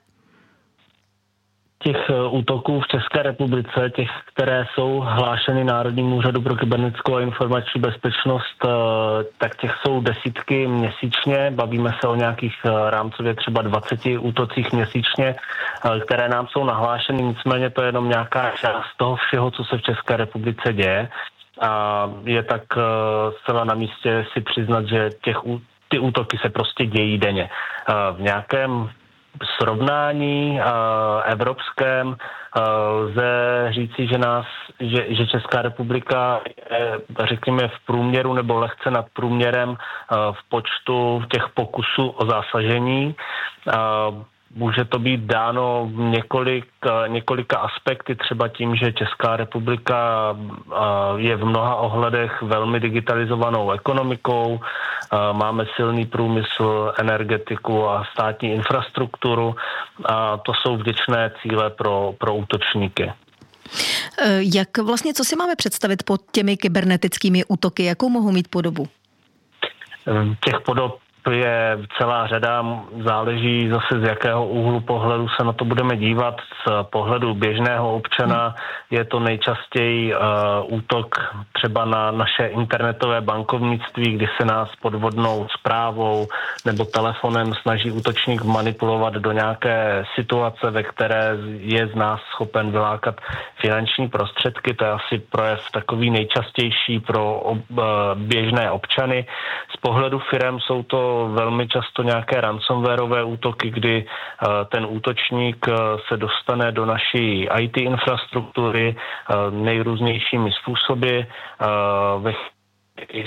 Těch útoků v České republice, těch, které jsou hlášeny Národnímu úřadu pro kybernetickou a informační bezpečnost, tak těch jsou desítky měsíčně. Bavíme se o nějakých rámcově třeba dvaceti útocích měsíčně, které nám jsou nahlášeny. Nicméně to je jenom nějaká část toho všeho, co se v České republice děje. A je tak zcela na místě si přiznat, že těch, ty útoky se prostě dějí denně. V nějakém srovnání uh, evropském uh, lze říci, že nás, že, že Česká republika je, řekněme, v průměru nebo lehce nad průměrem uh, v počtu těch pokusů o zásažení. Uh, Může to být dáno několik, několika aspekty, třeba tím, že Česká republika je v mnoha ohledech velmi digitalizovanou ekonomikou, máme silný průmysl, energetiku a státní infrastrukturu a to jsou vděčné cíle pro, pro útočníky. Jak vlastně, co si máme představit pod těmi kybernetickými útoky? Jakou mohou mít podobu? Těch podob je celá řada, záleží zase z jakého úhlu pohledu se na to budeme dívat. Z pohledu běžného občana je to nejčastěji uh, útok třeba na naše internetové bankovnictví, kdy se nás podvodnou zprávou nebo telefonem snaží útočník manipulovat do nějaké situace, ve které je z nás schopen vylákat finanční prostředky. To je asi projev takový nejčastější pro ob, uh, běžné občany. Z pohledu firem jsou to velmi často nějaké ransomwareové útoky, kdy uh, ten útočník uh, se dostane do naší í té infrastruktury uh, nejrůznějšími způsoby. Uh, ve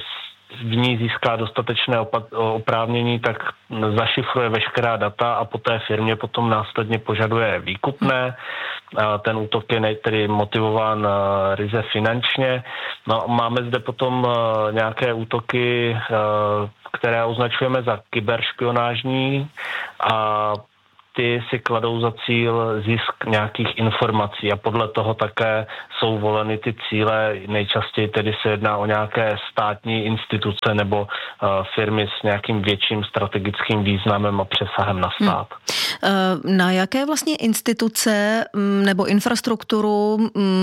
v ní získá dostatečné oprávnění, tak zašifruje veškerá data a po té firmě potom následně požaduje výkupné. Ten útok je tedy motivován ryze finančně. No, máme zde potom nějaké útoky, které označujeme za kyberšpionážní a ty si kladou za cíl zisk nějakých informací a podle toho také jsou voleny ty cíle. Nejčastěji tedy se jedná o nějaké státní instituce nebo uh, firmy s nějakým větším strategickým významem a přesahem na stát. Hmm. Na jaké vlastně instituce nebo infrastrukturu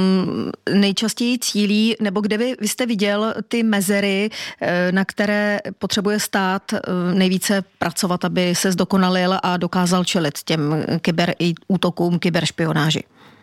nejčastěji cílí, nebo kde by vy jste viděl ty mezery, na které potřebuje stát nejvíce pracovat, aby se zdokonalil a dokázal čelit těm kyberútokům, kyberšpionáži?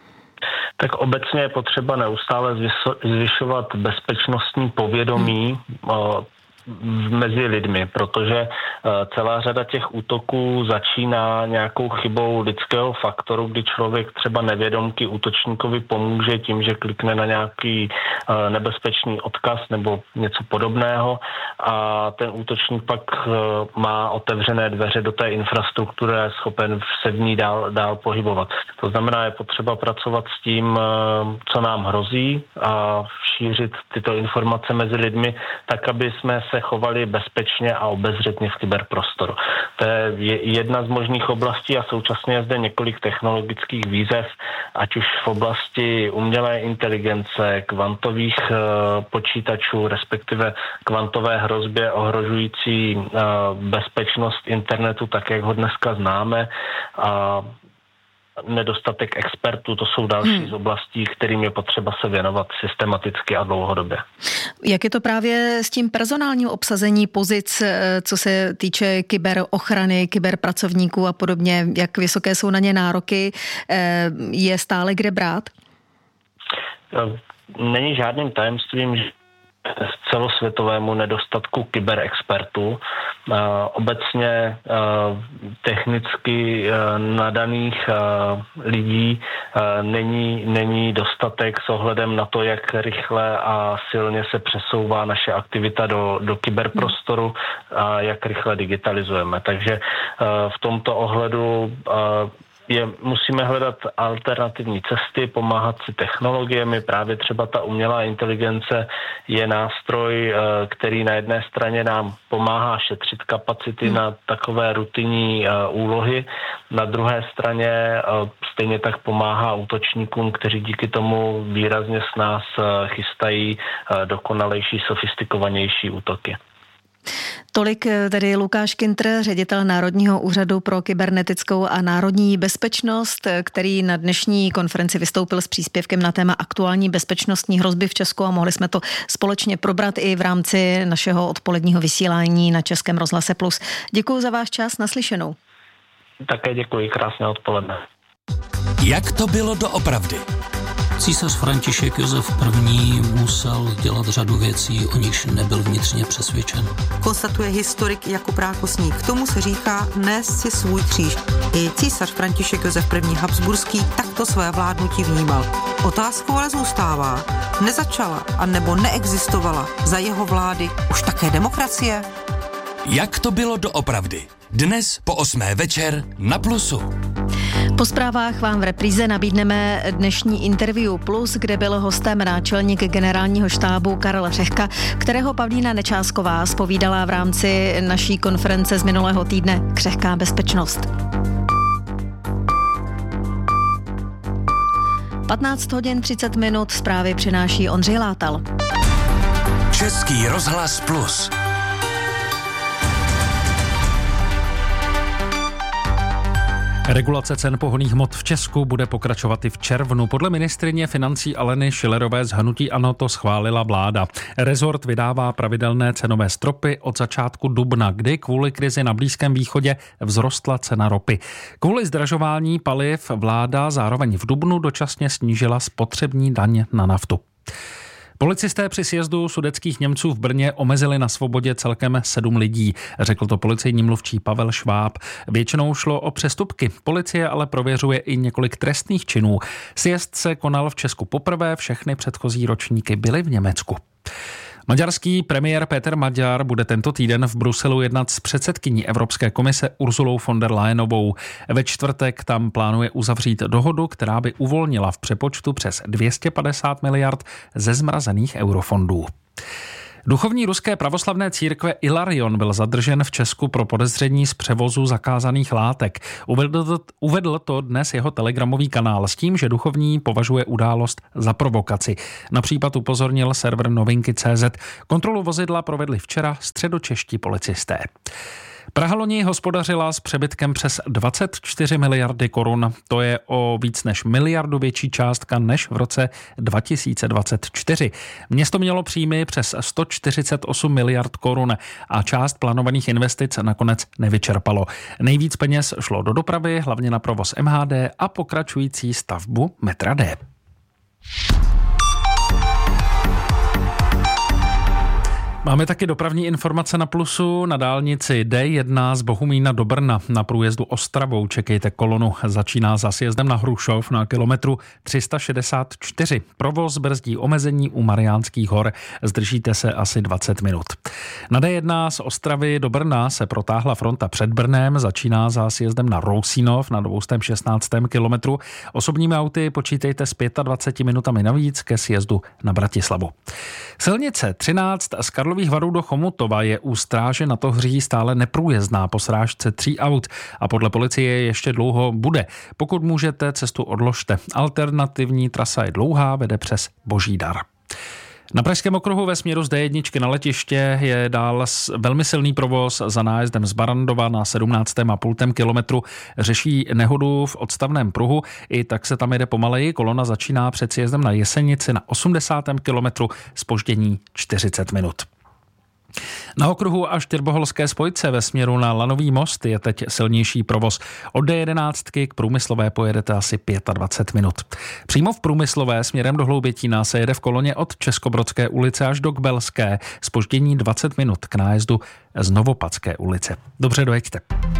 Tak obecně je potřeba neustále zvyšovat bezpečnostní povědomí hmm. mezi lidmi, protože celá řada těch útoků začíná nějakou chybou lidského faktoru, kdy člověk třeba nevědomky útočníkovi pomůže tím, že klikne na nějaký nebezpečný odkaz nebo něco podobného a ten útočník pak má otevřené dveře do té infrastruktury a je schopen se v ní dál, dál pohybovat. To znamená, je potřeba pracovat s tím, co nám hrozí a šířit tyto informace mezi lidmi tak, aby jsme se chovali bezpečně a obezřetně v kyberprostoru. To je jedna z možných oblastí a současně je zde několik technologických výzev, ať už v oblasti umělé inteligence, kvantových uh, počítačů, respektive kvantové hrozbě ohrožující uh, bezpečnost internetu, tak jak ho dneska známe, a nedostatek expertů, to jsou další hmm. z oblastí, kterým je potřeba se věnovat systematicky a dlouhodobě. Jak je to právě s tím personálním obsazení pozic, co se týče kyberochrany, kyberpracovníků a podobně, jak vysoké jsou na ně nároky, je stále kde brát? Není žádným tajemstvím, že celosvětovému nedostatku kyberexpertů. Obecně technicky nadaných lidí není, není dostatek s ohledem na to, jak rychle a silně se přesouvá naše aktivita do, do kyberprostoru a jak rychle digitalizujeme. Takže v tomto ohledu Je, musíme hledat alternativní cesty, pomáhat si technologiemi. Právě třeba ta umělá inteligence je nástroj, který na jedné straně nám pomáhá šetřit kapacity hmm. na takové rutinní úlohy. Na druhé straně stejně tak pomáhá útočníkům, kteří díky tomu výrazně s nás chystají dokonalejší, sofistikovanější útoky. Tolik tedy Lukáš Kintr, ředitel Národního úřadu pro kybernetickou a národní bezpečnost, který na dnešní konferenci vystoupil s příspěvkem na téma aktuální bezpečnostní hrozby v Česku a mohli jsme to společně probrat i v rámci našeho odpoledního vysílání na Českém rozhlase Plus. Děkuji za váš čas, naslyšenou. Také děkuji, krásné odpoledne. Jak to bylo doopravdy? Císař František Josef I. musel dělat řadu věcí, o nichž nebyl vnitřně přesvědčen. Konstatuje historik Jakub Rákosník. K tomu se říká nést si svůj kříž. I císař František Josef I. Habsburský takto své vládnutí vnímal. Otázkou ale zůstává, nezačala a nebo neexistovala za jeho vlády už také demokracie? Jak to bylo doopravdy? Dnes po osmé večer na Plusu. Po zprávách vám v repríze nabídneme dnešní interview Plus, kde byl hostem náčelník generálního štábu Karel Řehka, kterého Pavlína Nečásková zpovídala v rámci naší konference z minulého týdne Křehká bezpečnost. patnáct hodin třicet minut, zprávy přináší Ondřej Látal. Český rozhlas Plus. Regulace cen pohonných hmot v Česku bude pokračovat i v červnu. Podle ministryně financí Aleny Schillerové z hnutí ANO to schválila vláda. Rezort vydává pravidelné cenové stropy od začátku dubna, kdy kvůli krizi na Blízkém východě vzrostla cena ropy. Kvůli zdražování paliv vláda zároveň v dubnu dočasně snížila spotřební daň na naftu. Policisté při sjezdu sudetských Němců v Brně omezili na svobodě celkem sedm lidí, řekl to policejní mluvčí Pavel Šváb. Většinou šlo o přestupky. Policie ale prověřuje i několik trestných činů. Sjezd se konal v Česku poprvé, všechny předchozí ročníky byly v Německu. Maďarský premiér Péter Maďar bude tento týden v Bruselu jednat s předsedkyní Evropské komise Ursulou von der Leyenovou. Ve čtvrtek tam plánuje uzavřít dohodu, která by uvolnila v přepočtu přes dvě stě padesát miliard ze zmrazených eurofondů. Duchovní ruské pravoslavné církve Ilarion byl zadržen v Česku pro podezření z převozu zakázaných látek. Uvedl to, uvedl to dnes jeho telegramový kanál s tím, že duchovní považuje událost za provokaci. Na případ upozornil server novinky tečka cé zet. Kontrolu vozidla provedli včera středočeští policisté. Praha loni hospodařila s přebytkem přes dvacet čtyři miliardy korun. To je o víc než miliardu větší částka než v roce dva tisíce dvacet čtyři. Město mělo příjmy přes sto čtyřicet osm miliard korun a část plánovaných investic nakonec nevyčerpalo. Nejvíc peněz šlo do dopravy, hlavně na provoz em há dé a pokračující stavbu metra D. Máme taky dopravní informace na Plusu. Na dálnici dé jedna z Bohumína do Brna na průjezdu Ostravou čekejte kolonu. Začíná za sjezdem na Hrušov na kilometru tři sta šedesát čtyři. Provoz brzdí omezení u Mariánských hor. Zdržíte se asi dvacet minut. Na dé jedna z Ostravy do Brna se protáhla fronta před Brnem. Začíná za sjezdem na Rousínov na dvě stě šestnáct kilometru. Osobními auty počítejte s dvaceti pěti minutami navíc ke sjezdu na Bratislavu. Silnice třináct z Karlových Varů do Chomutova je u Stráže na Tohří stále neprůjezdná po srážce tří aut a podle policie ještě dlouho bude. Pokud můžete, cestu odložte. Alternativní trasa je dlouhá, vede přes Božídar. Na Pražském okruhu ve směru z dé jedna na letiště je dál velmi silný provoz za nájezdem z Barandova na sedmnáctém a půl kilometru. Řeší nehodu v odstavném pruhu, i tak se tam jede pomaleji. Kolona začíná před sjezdem na Jesenici na osmdesátém kilometru, zpoždění čtyřicet minut. Na okruhu až Tirboholské spojce ve směru na Lanový most je teď silnější provoz. Od dé jedenáct k Průmyslové pojedete asi dvacet pět minut. Přímo v Průmyslové směrem do Hloubětína se jede v koloně od Českobrodské ulice až do Kbelské. Zpoždění dvacet minut k nájezdu z Novopadské ulice. Dobře, dojeďte.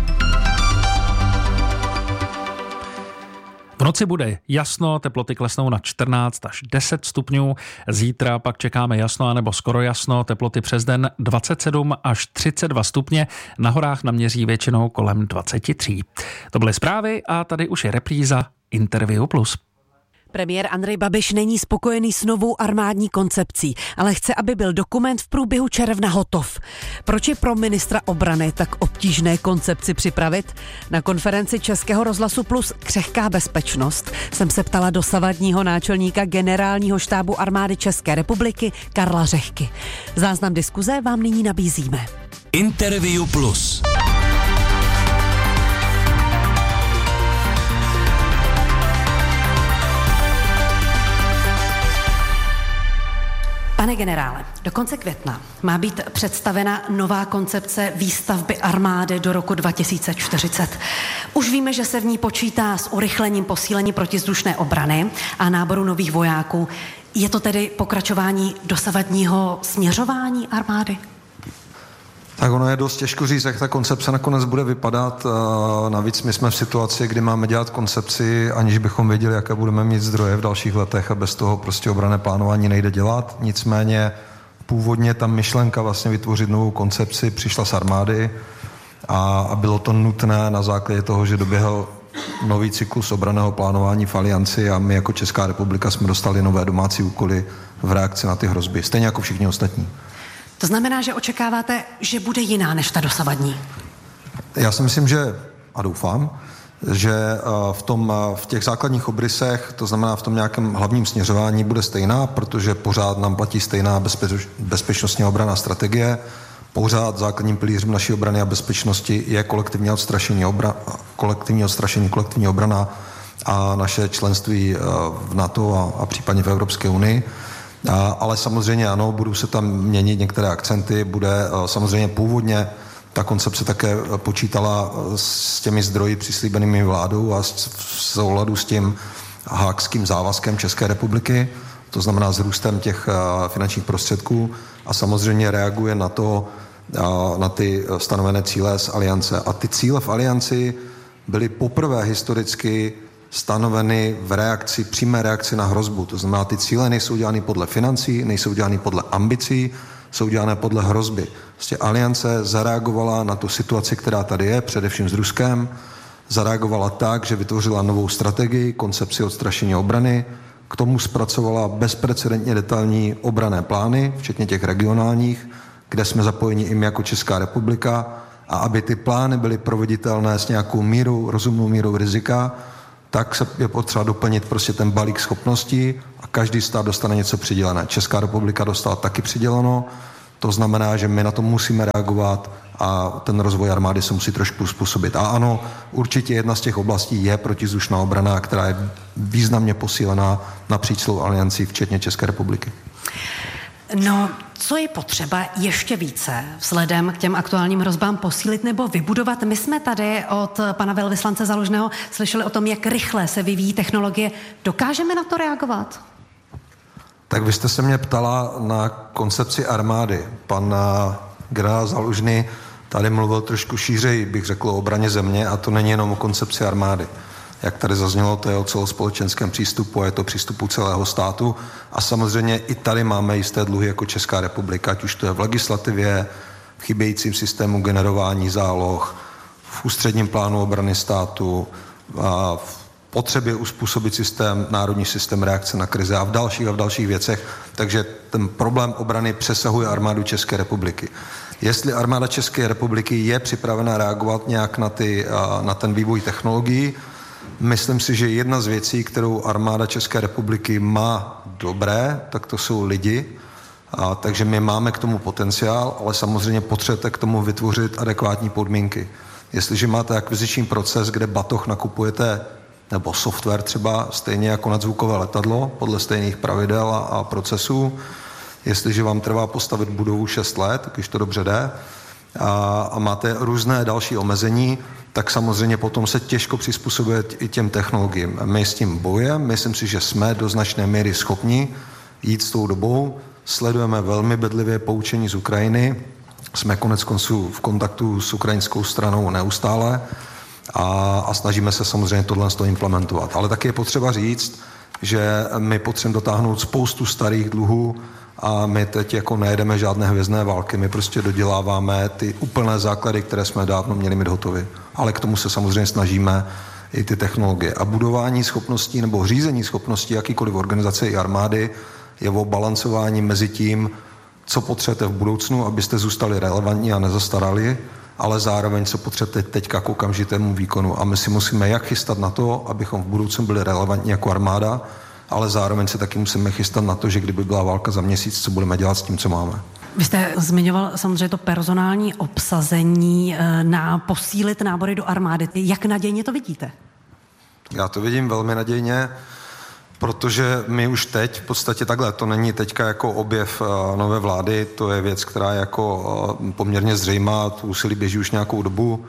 V noci bude jasno, teploty klesnou na čtrnáct až deset stupňů. Zítra pak čekáme jasno anebo skoro jasno, teploty přes den dvacet sedm až třicet dva stupně, na horách naměří většinou kolem dvacet tři. To byly zprávy a tady už je repríza Interview Plus. Premiér Andrej Babiš není spokojený s novou armádní koncepcí, ale chce, aby byl dokument v průběhu června hotov. Proč je pro ministra obrany tak obtížné koncepci připravit? Na konferenci Českého rozhlasu Plus Křehká bezpečnost jsem se ptala dosavadního náčelníka generálního štábu armády České republiky Karla Řehky. Záznam diskuze vám nyní nabízíme. Interview Plus. Pane generále, do konce května má být představena nová koncepce výstavby armády do roku dva tisíce čtyřicet. Už víme, že se v ní počítá s urychlením posílení protizdušné obrany a náboru nových vojáků. Je to tedy pokračování dosavadního směřování armády? Tak ono je dost těžko říct, jak ta koncepce nakonec bude vypadat. Navíc my jsme v situaci, kdy máme dělat koncepci, aniž bychom věděli, jaké budeme mít zdroje v dalších letech a bez toho prostě obranné plánování nejde dělat. Nicméně původně ta myšlenka vlastně vytvořit novou koncepci přišla z armády a, a bylo to nutné na základě toho, že doběhl nový cyklus obranného plánování v Alianci a my jako Česká republika jsme dostali nové domácí úkoly v reakci na ty hrozby, stejně jako všichni ostatní. To znamená, že očekáváte, že bude jiná než ta dosavadní? Já si myslím, že a doufám, že v, tom, v těch základních obrysech, to znamená v tom nějakém hlavním směřování bude stejná, protože pořád nám platí stejná bezpeč, bezpečnostní obrana strategie, pořád základním pilířem naší obrany a bezpečnosti je kolektivní odstrašení, obra, kolektivní odstrašení, kolektivní obrana a naše členství v NATO a, a případně v Evropské unii. A, ale samozřejmě ano, budou se tam měnit některé akcenty, bude samozřejmě původně ta koncepce také počítala s těmi zdroji přislíbenými vládou a v souladu s tím haagským závazkem České republiky, to znamená s růstem těch finančních prostředků a samozřejmě reaguje na to, na ty stanovené cíle z Aliance. A ty cíle v Alianci byly poprvé historicky stanoveny v reakci, přímé reakci na hrozbu. To znamená, ty cíle nejsou dělány podle financí, nejsou dělány podle ambicí, jsou dělané podle hrozby. Prostě Aliance zareagovala na tu situaci, která tady je, především s Ruskem, zareagovala tak, že vytvořila novou strategii, koncepci odstrašení obrany, k tomu zpracovala bezprecedentně detailní obranné plány, včetně těch regionálních, kde jsme zapojeni i my jako Česká republika, a aby ty plány byly proveditelné s nějakou mírou, rozumnou mírou rizika, tak se je potřeba doplnit prostě ten balík schopností a každý stát dostane něco přidělené. Česká republika dostala taky přiděleno, to znamená, že my na to musíme reagovat a ten rozvoj armády se musí trošku způsobit. A ano, určitě jedna z těch oblastí je protizdušná obrana, která je významně posílená napříč celou aliancí, včetně České republiky. No, co je potřeba ještě více vzhledem k těm aktuálním hrozbám posílit nebo vybudovat? My jsme tady od pana velvyslance Zalužného slyšeli o tom, jak rychle se vyvíjí technologie. Dokážeme na to reagovat? Tak vy jste se mě ptala na koncepci armády. Pan generál Zalužný tady mluvil trošku šířej, bych řekl, o obraně země, a to není jenom o koncepci armády. Jak tady zaznělo, to je o celospolečenském přístupu a je to přístupu celého státu. A samozřejmě i tady máme jisté dluhy jako Česká republika, ať už to je v legislativě, v chybějícím systému generování záloh, v ústředním plánu obrany státu, a v potřebě uspůsobit systém, národní systém reakce na krize a v dalších a v dalších věcech. Takže ten problém obrany přesahuje armádu České republiky. Jestli armáda České republiky je připravena reagovat nějak na, ty, na ten vývoj technologií, myslím si, že jedna z věcí, kterou armáda České republiky má dobré, tak to jsou lidi. A, takže my máme k tomu potenciál, ale samozřejmě potřebujete k tomu vytvořit adekvátní podmínky. Jestliže máte akviziční proces, kde batoh nakupujete, nebo software třeba, stejně jako nadzvukové letadlo, podle stejných pravidel a, a procesů, jestliže vám trvá postavit budovu šest let, když to dobře jde, a, a máte různé další omezení, tak samozřejmě potom se těžko přizpůsobuje i těm technologiím. My s tím bojem, myslím si, že jsme do značné míry schopni jít s tou dobou, sledujeme velmi bedlivě poučení z Ukrajiny, jsme konec konců v kontaktu s ukrajinskou stranou neustále a, a snažíme se samozřejmě tohle z toho implementovat. Ale taky je potřeba říct, že my potřebujeme dotáhnout spoustu starých dluhů a my teď jako nejedeme žádné hvězdné války, my prostě doděláváme ty úplné základy, které jsme dávno měli mít hotovy. Ale k tomu se samozřejmě snažíme i ty technologie. A budování schopností nebo řízení schopností jakýkoliv organizace i armády je o balancování mezi tím, co potřebujete v budoucnu, abyste zůstali relevantní a nezastarali, ale zároveň co potřebujete teďka k okamžitému výkonu. A my si musíme jak chystat na to, abychom v budoucnu byli relevantní jako armáda, ale zároveň se taky musíme chystat na to, že kdyby byla válka za měsíc, co budeme dělat s tím, co máme. Vy jste zmiňoval samozřejmě to personální obsazení na posílit nábory do armády. Jak nadějně to vidíte? Já to vidím velmi nadějně, protože my už teď v podstatě takhle, to není teďka jako objev nové vlády, to je věc, která je jako poměrně zřejmá, to úsilí běží už nějakou dobu.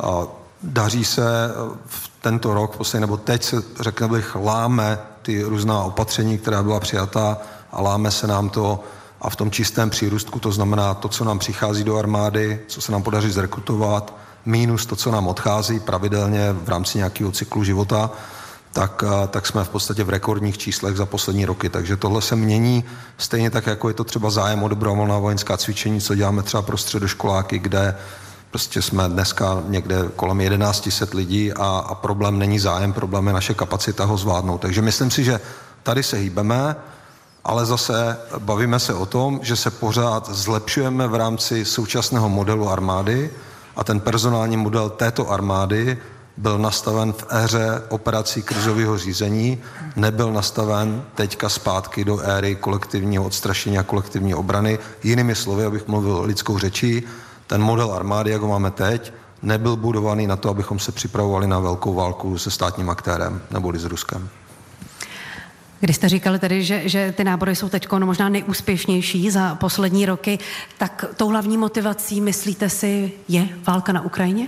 Daří se v tento rok, poslední, nebo teď se, řekněme bych, láme ty různá opatření, která byla přijata a láme se nám to a v tom čistém přírůstku, to znamená to, co nám přichází do armády, co se nám podaří zrekrutovat, mínus to, co nám odchází pravidelně v rámci nějakého cyklu života, tak, tak jsme v podstatě v rekordních číslech za poslední roky. Takže tohle se mění stejně tak, jako je to třeba zájem o dobrovolná vojenská cvičení, co děláme třeba pro středoškoláky, kde prostě jsme dneska někde kolem jedenáct set lidí a, a problém není zájem, problém je naše kapacita ho zvládnout. Takže myslím si, že tady se hýbeme, ale zase bavíme se o tom, že se pořád zlepšujeme v rámci současného modelu armády a ten personální model této armády byl nastaven v éře operací krizového řízení, nebyl nastaven teďka zpátky do éry kolektivního odstrašení a kolektivní obrany. Jinými slovy, abych mluvil lidskou řečí, ten model armády, jak ho máme teď, nebyl budovaný na to, abychom se připravovali na velkou válku se státním aktérem neboli s Ruskem. Když jste říkali tedy, že, že ty nábory jsou teď no, možná nejúspěšnější za poslední roky, tak tou hlavní motivací, myslíte si, je válka na Ukrajině?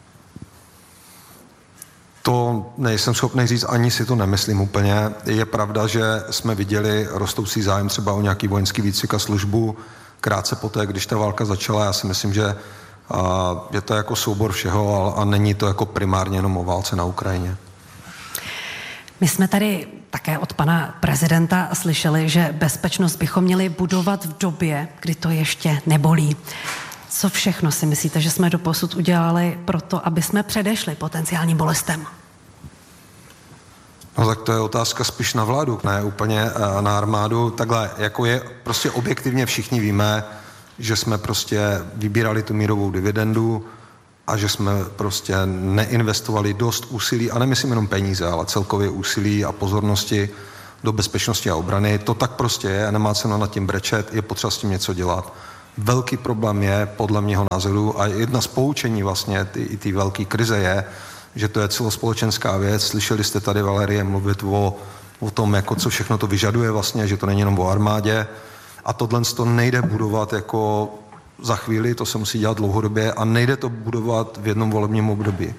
To nejsem schopný říct, ani si to nemyslím úplně. Je pravda, že jsme viděli rostoucí zájem třeba o nějaký vojenský výcvik a službu krátce poté, když ta válka začala. Já si myslím, že je to jako soubor všeho a není to jako primárně jenom o válce na Ukrajině. My jsme tady také od pana prezidenta slyšeli, že bezpečnost bychom měli budovat v době, kdy to ještě nebolí. Co všechno si myslíte, že jsme doposud udělali pro to, aby jsme předešli potenciálním bolestem? No tak to je otázka spíš na vládu, ne úplně na armádu. Takhle, jako je prostě objektivně všichni víme, že jsme prostě vybírali tu mírovou dividendu a že jsme prostě neinvestovali dost úsilí, a nemyslím jenom peníze, ale celkově úsilí a pozornosti do bezpečnosti a obrany. To tak prostě je a nemá cenu nad tím brečet, je potřeba s tím něco dělat. Velký problém je, podle mého názoru, a jedna z poučení vlastně ty, i té velké krize je, že to je celospolečenská věc. Slyšeli jste tady Valerie mluvit o, o tom, jako co všechno to vyžaduje vlastně, že to není jenom o armádě. A tohle to nejde budovat jako za chvíli, to se musí dělat dlouhodobě a nejde to budovat v jednom volebním období.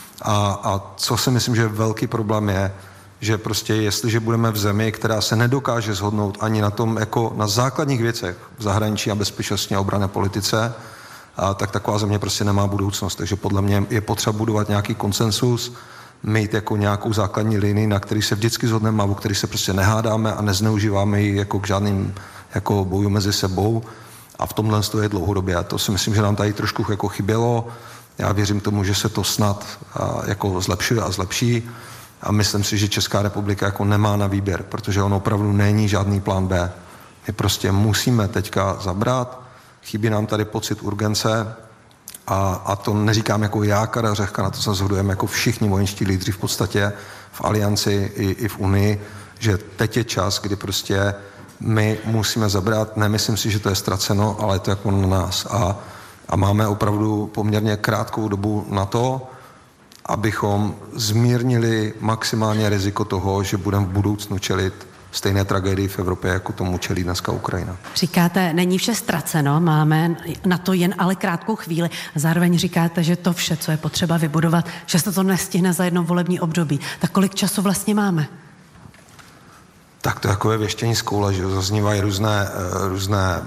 A, a co si myslím, že velký problém je, že prostě jestliže budeme v zemi, která se nedokáže shodnout ani na tom, jako na základních věcech v zahraničí a bezpečnostní a obranné politice, a tak taková země prostě nemá budoucnost. Takže podle mě je potřeba budovat nějaký konsensus, mít jako nějakou základní linii, na který se vždycky shodneme a o který se prostě nehádáme a nezneužíváme ji jako k žádným jako boju mezi sebou. A v tomhle to je dlouhodobě. A to si myslím, že nám tady trošku jako chybělo. Já věřím tomu, že se to snad a, jako zlepšuje a zlepší. A myslím si, že Česká republika jako nemá na výběr, protože on opravdu není žádný plán B. My prostě musíme teďka zabrat. Chybí nám tady pocit urgence a, a to neříkám jako já, Karel Řehka, na to se shodujeme jako všichni vojenští lídři v podstatě v alianci i, i v Unii, že teď je čas, kdy prostě my musíme zabrat, nemyslím si, že to je ztraceno, ale je to jako na nás. A, a máme opravdu poměrně krátkou dobu na to, abychom zmírnili maximálně riziko toho, že budeme v budoucnu čelit stejné tragédii v Evropě, jako tomu čelí dneska Ukrajina. Říkáte, není vše ztraceno, máme na to jen ale krátkou chvíli. A zároveň říkáte, že to vše, co je potřeba vybudovat, že se to nestihne za jedno volební období. Tak kolik času vlastně máme? Tak to je takové věštění z koule, že zaznívají různé, různé,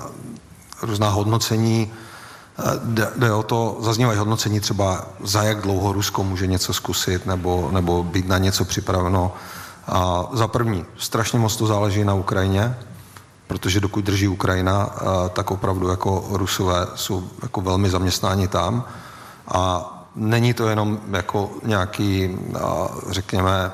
různá hodnocení. Jde, jde o to, zaznívají hodnocení třeba za jak dlouho Rusko může něco zkusit nebo, nebo být na něco připraveno. A za první, strašně moc to záleží na Ukrajině, protože dokud drží Ukrajina, tak opravdu jako Rusové jsou jako velmi zaměstnáni tam. A není to jenom jako nějaký, řekněme,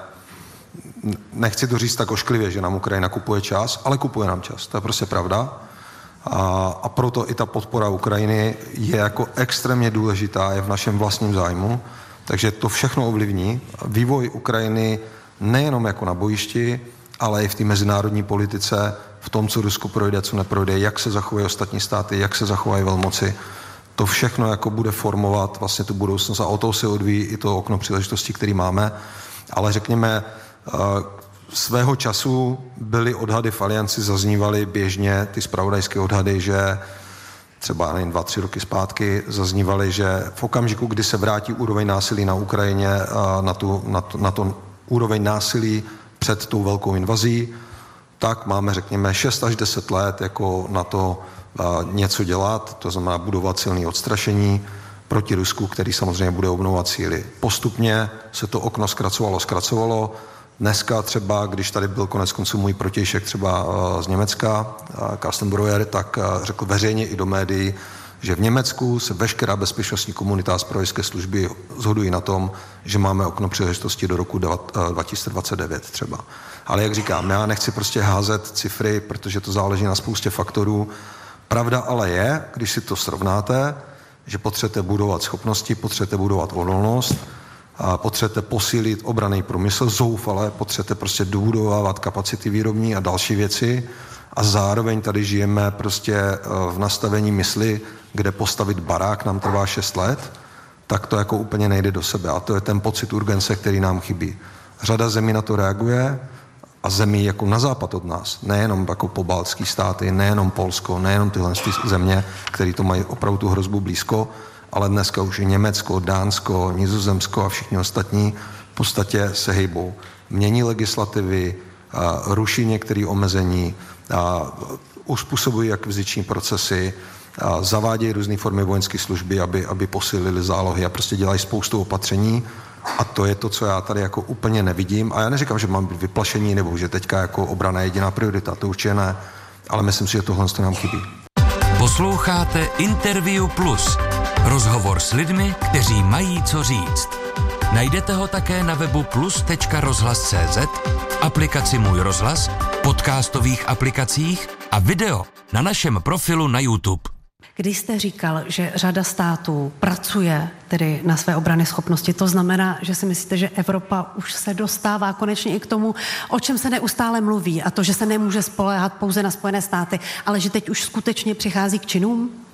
nechci to říct tak ošklivě, že nám Ukrajina kupuje čas, ale kupuje nám čas. To je prostě pravda. A, a proto i ta podpora Ukrajiny je jako extrémně důležitá, je v našem vlastním zájmu. Takže to všechno ovlivní vývoj Ukrajiny nejenom jako na bojišti, ale i v té mezinárodní politice, v tom, co Rusko projde, co neprojde, jak se zachovají ostatní státy, jak se zachovají velmoci. To všechno jako bude formovat vlastně tu budoucnost a o to se odvíjí i to okno příležitostí, který máme. Ale řekněme, svého času byly odhady v alianci, zaznívaly běžně ty zpravodajské odhady, že třeba nevím, dva, tři roky zpátky zaznívaly, že v okamžiku, kdy se vrátí úroveň násilí na Ukrajině na, tu, na, to, na to úroveň násilí před tou velkou invazí, tak máme, řekněme, šest až deset let jako na to něco dělat, to znamená budovat silné odstrašení proti Rusku, který samozřejmě bude obnovovat síly. Postupně se to okno zkracovalo, zkracovalo. Dneska třeba, když tady byl konec konců můj protějšek třeba z Německa, Carsten Breuer, tak řekl veřejně i do médií, že v Německu se veškerá bezpečnostní komunita a zpravodajské služby shodují na tom, že máme okno příležitosti do roku dva tisíce dvacet devět třeba. Ale jak říkám, já nechci prostě házet cifry, protože to záleží na spoustě faktorů. Pravda ale je, když si to srovnáte, že potřebujete budovat schopnosti, potřebujete budovat odolnost, a potřebujete posílit obranný průmysl, zoufale, potřebujete prostě dobudovávat kapacity výrobní a další věci a zároveň tady žijeme prostě v nastavení mysli, kde postavit barák nám trvá šest let, tak to jako úplně nejde do sebe a to je ten pocit urgence, který nám chybí. Řada zemí na to reaguje a zemí jako na západ od nás, nejenom jako pobaltský státy, nejenom Polsko, nejenom tyhle země, které to mají opravdu tu hrozbu blízko, ale dneska už i Německo, Dánsko, Nizozemsko a všichni ostatní v podstatě se hejbou. Mění legislativy, ruší některé omezení, uspůsobují akviziční procesy, zavádějí různé formy vojenské služby, aby, aby posílili zálohy a prostě dělají spoustu opatření A to je to, co já tady jako úplně nevidím. A já neříkám, že mám být vyplašení nebo že teďka jako obrana je jediná priorita, to určitě ne. Ale myslím si, že tohle nám chybí. Posloucháte Interview Plus. Rozhovor s lidmi, kteří mají co říct. Najdete ho také na webu plus tečka rozhlas tečka cé zet, aplikaci Můj rozhlas, podcastových aplikacích a video na našem profilu na YouTube. Když jste říkal, že řada států pracuje tedy na své obrany schopnosti, to znamená, že si myslíte, že Evropa už se dostává konečně i k tomu, o čem se neustále mluví, a to, že se nemůže spoléhat pouze na Spojené státy, ale že teď už skutečně přichází k činům?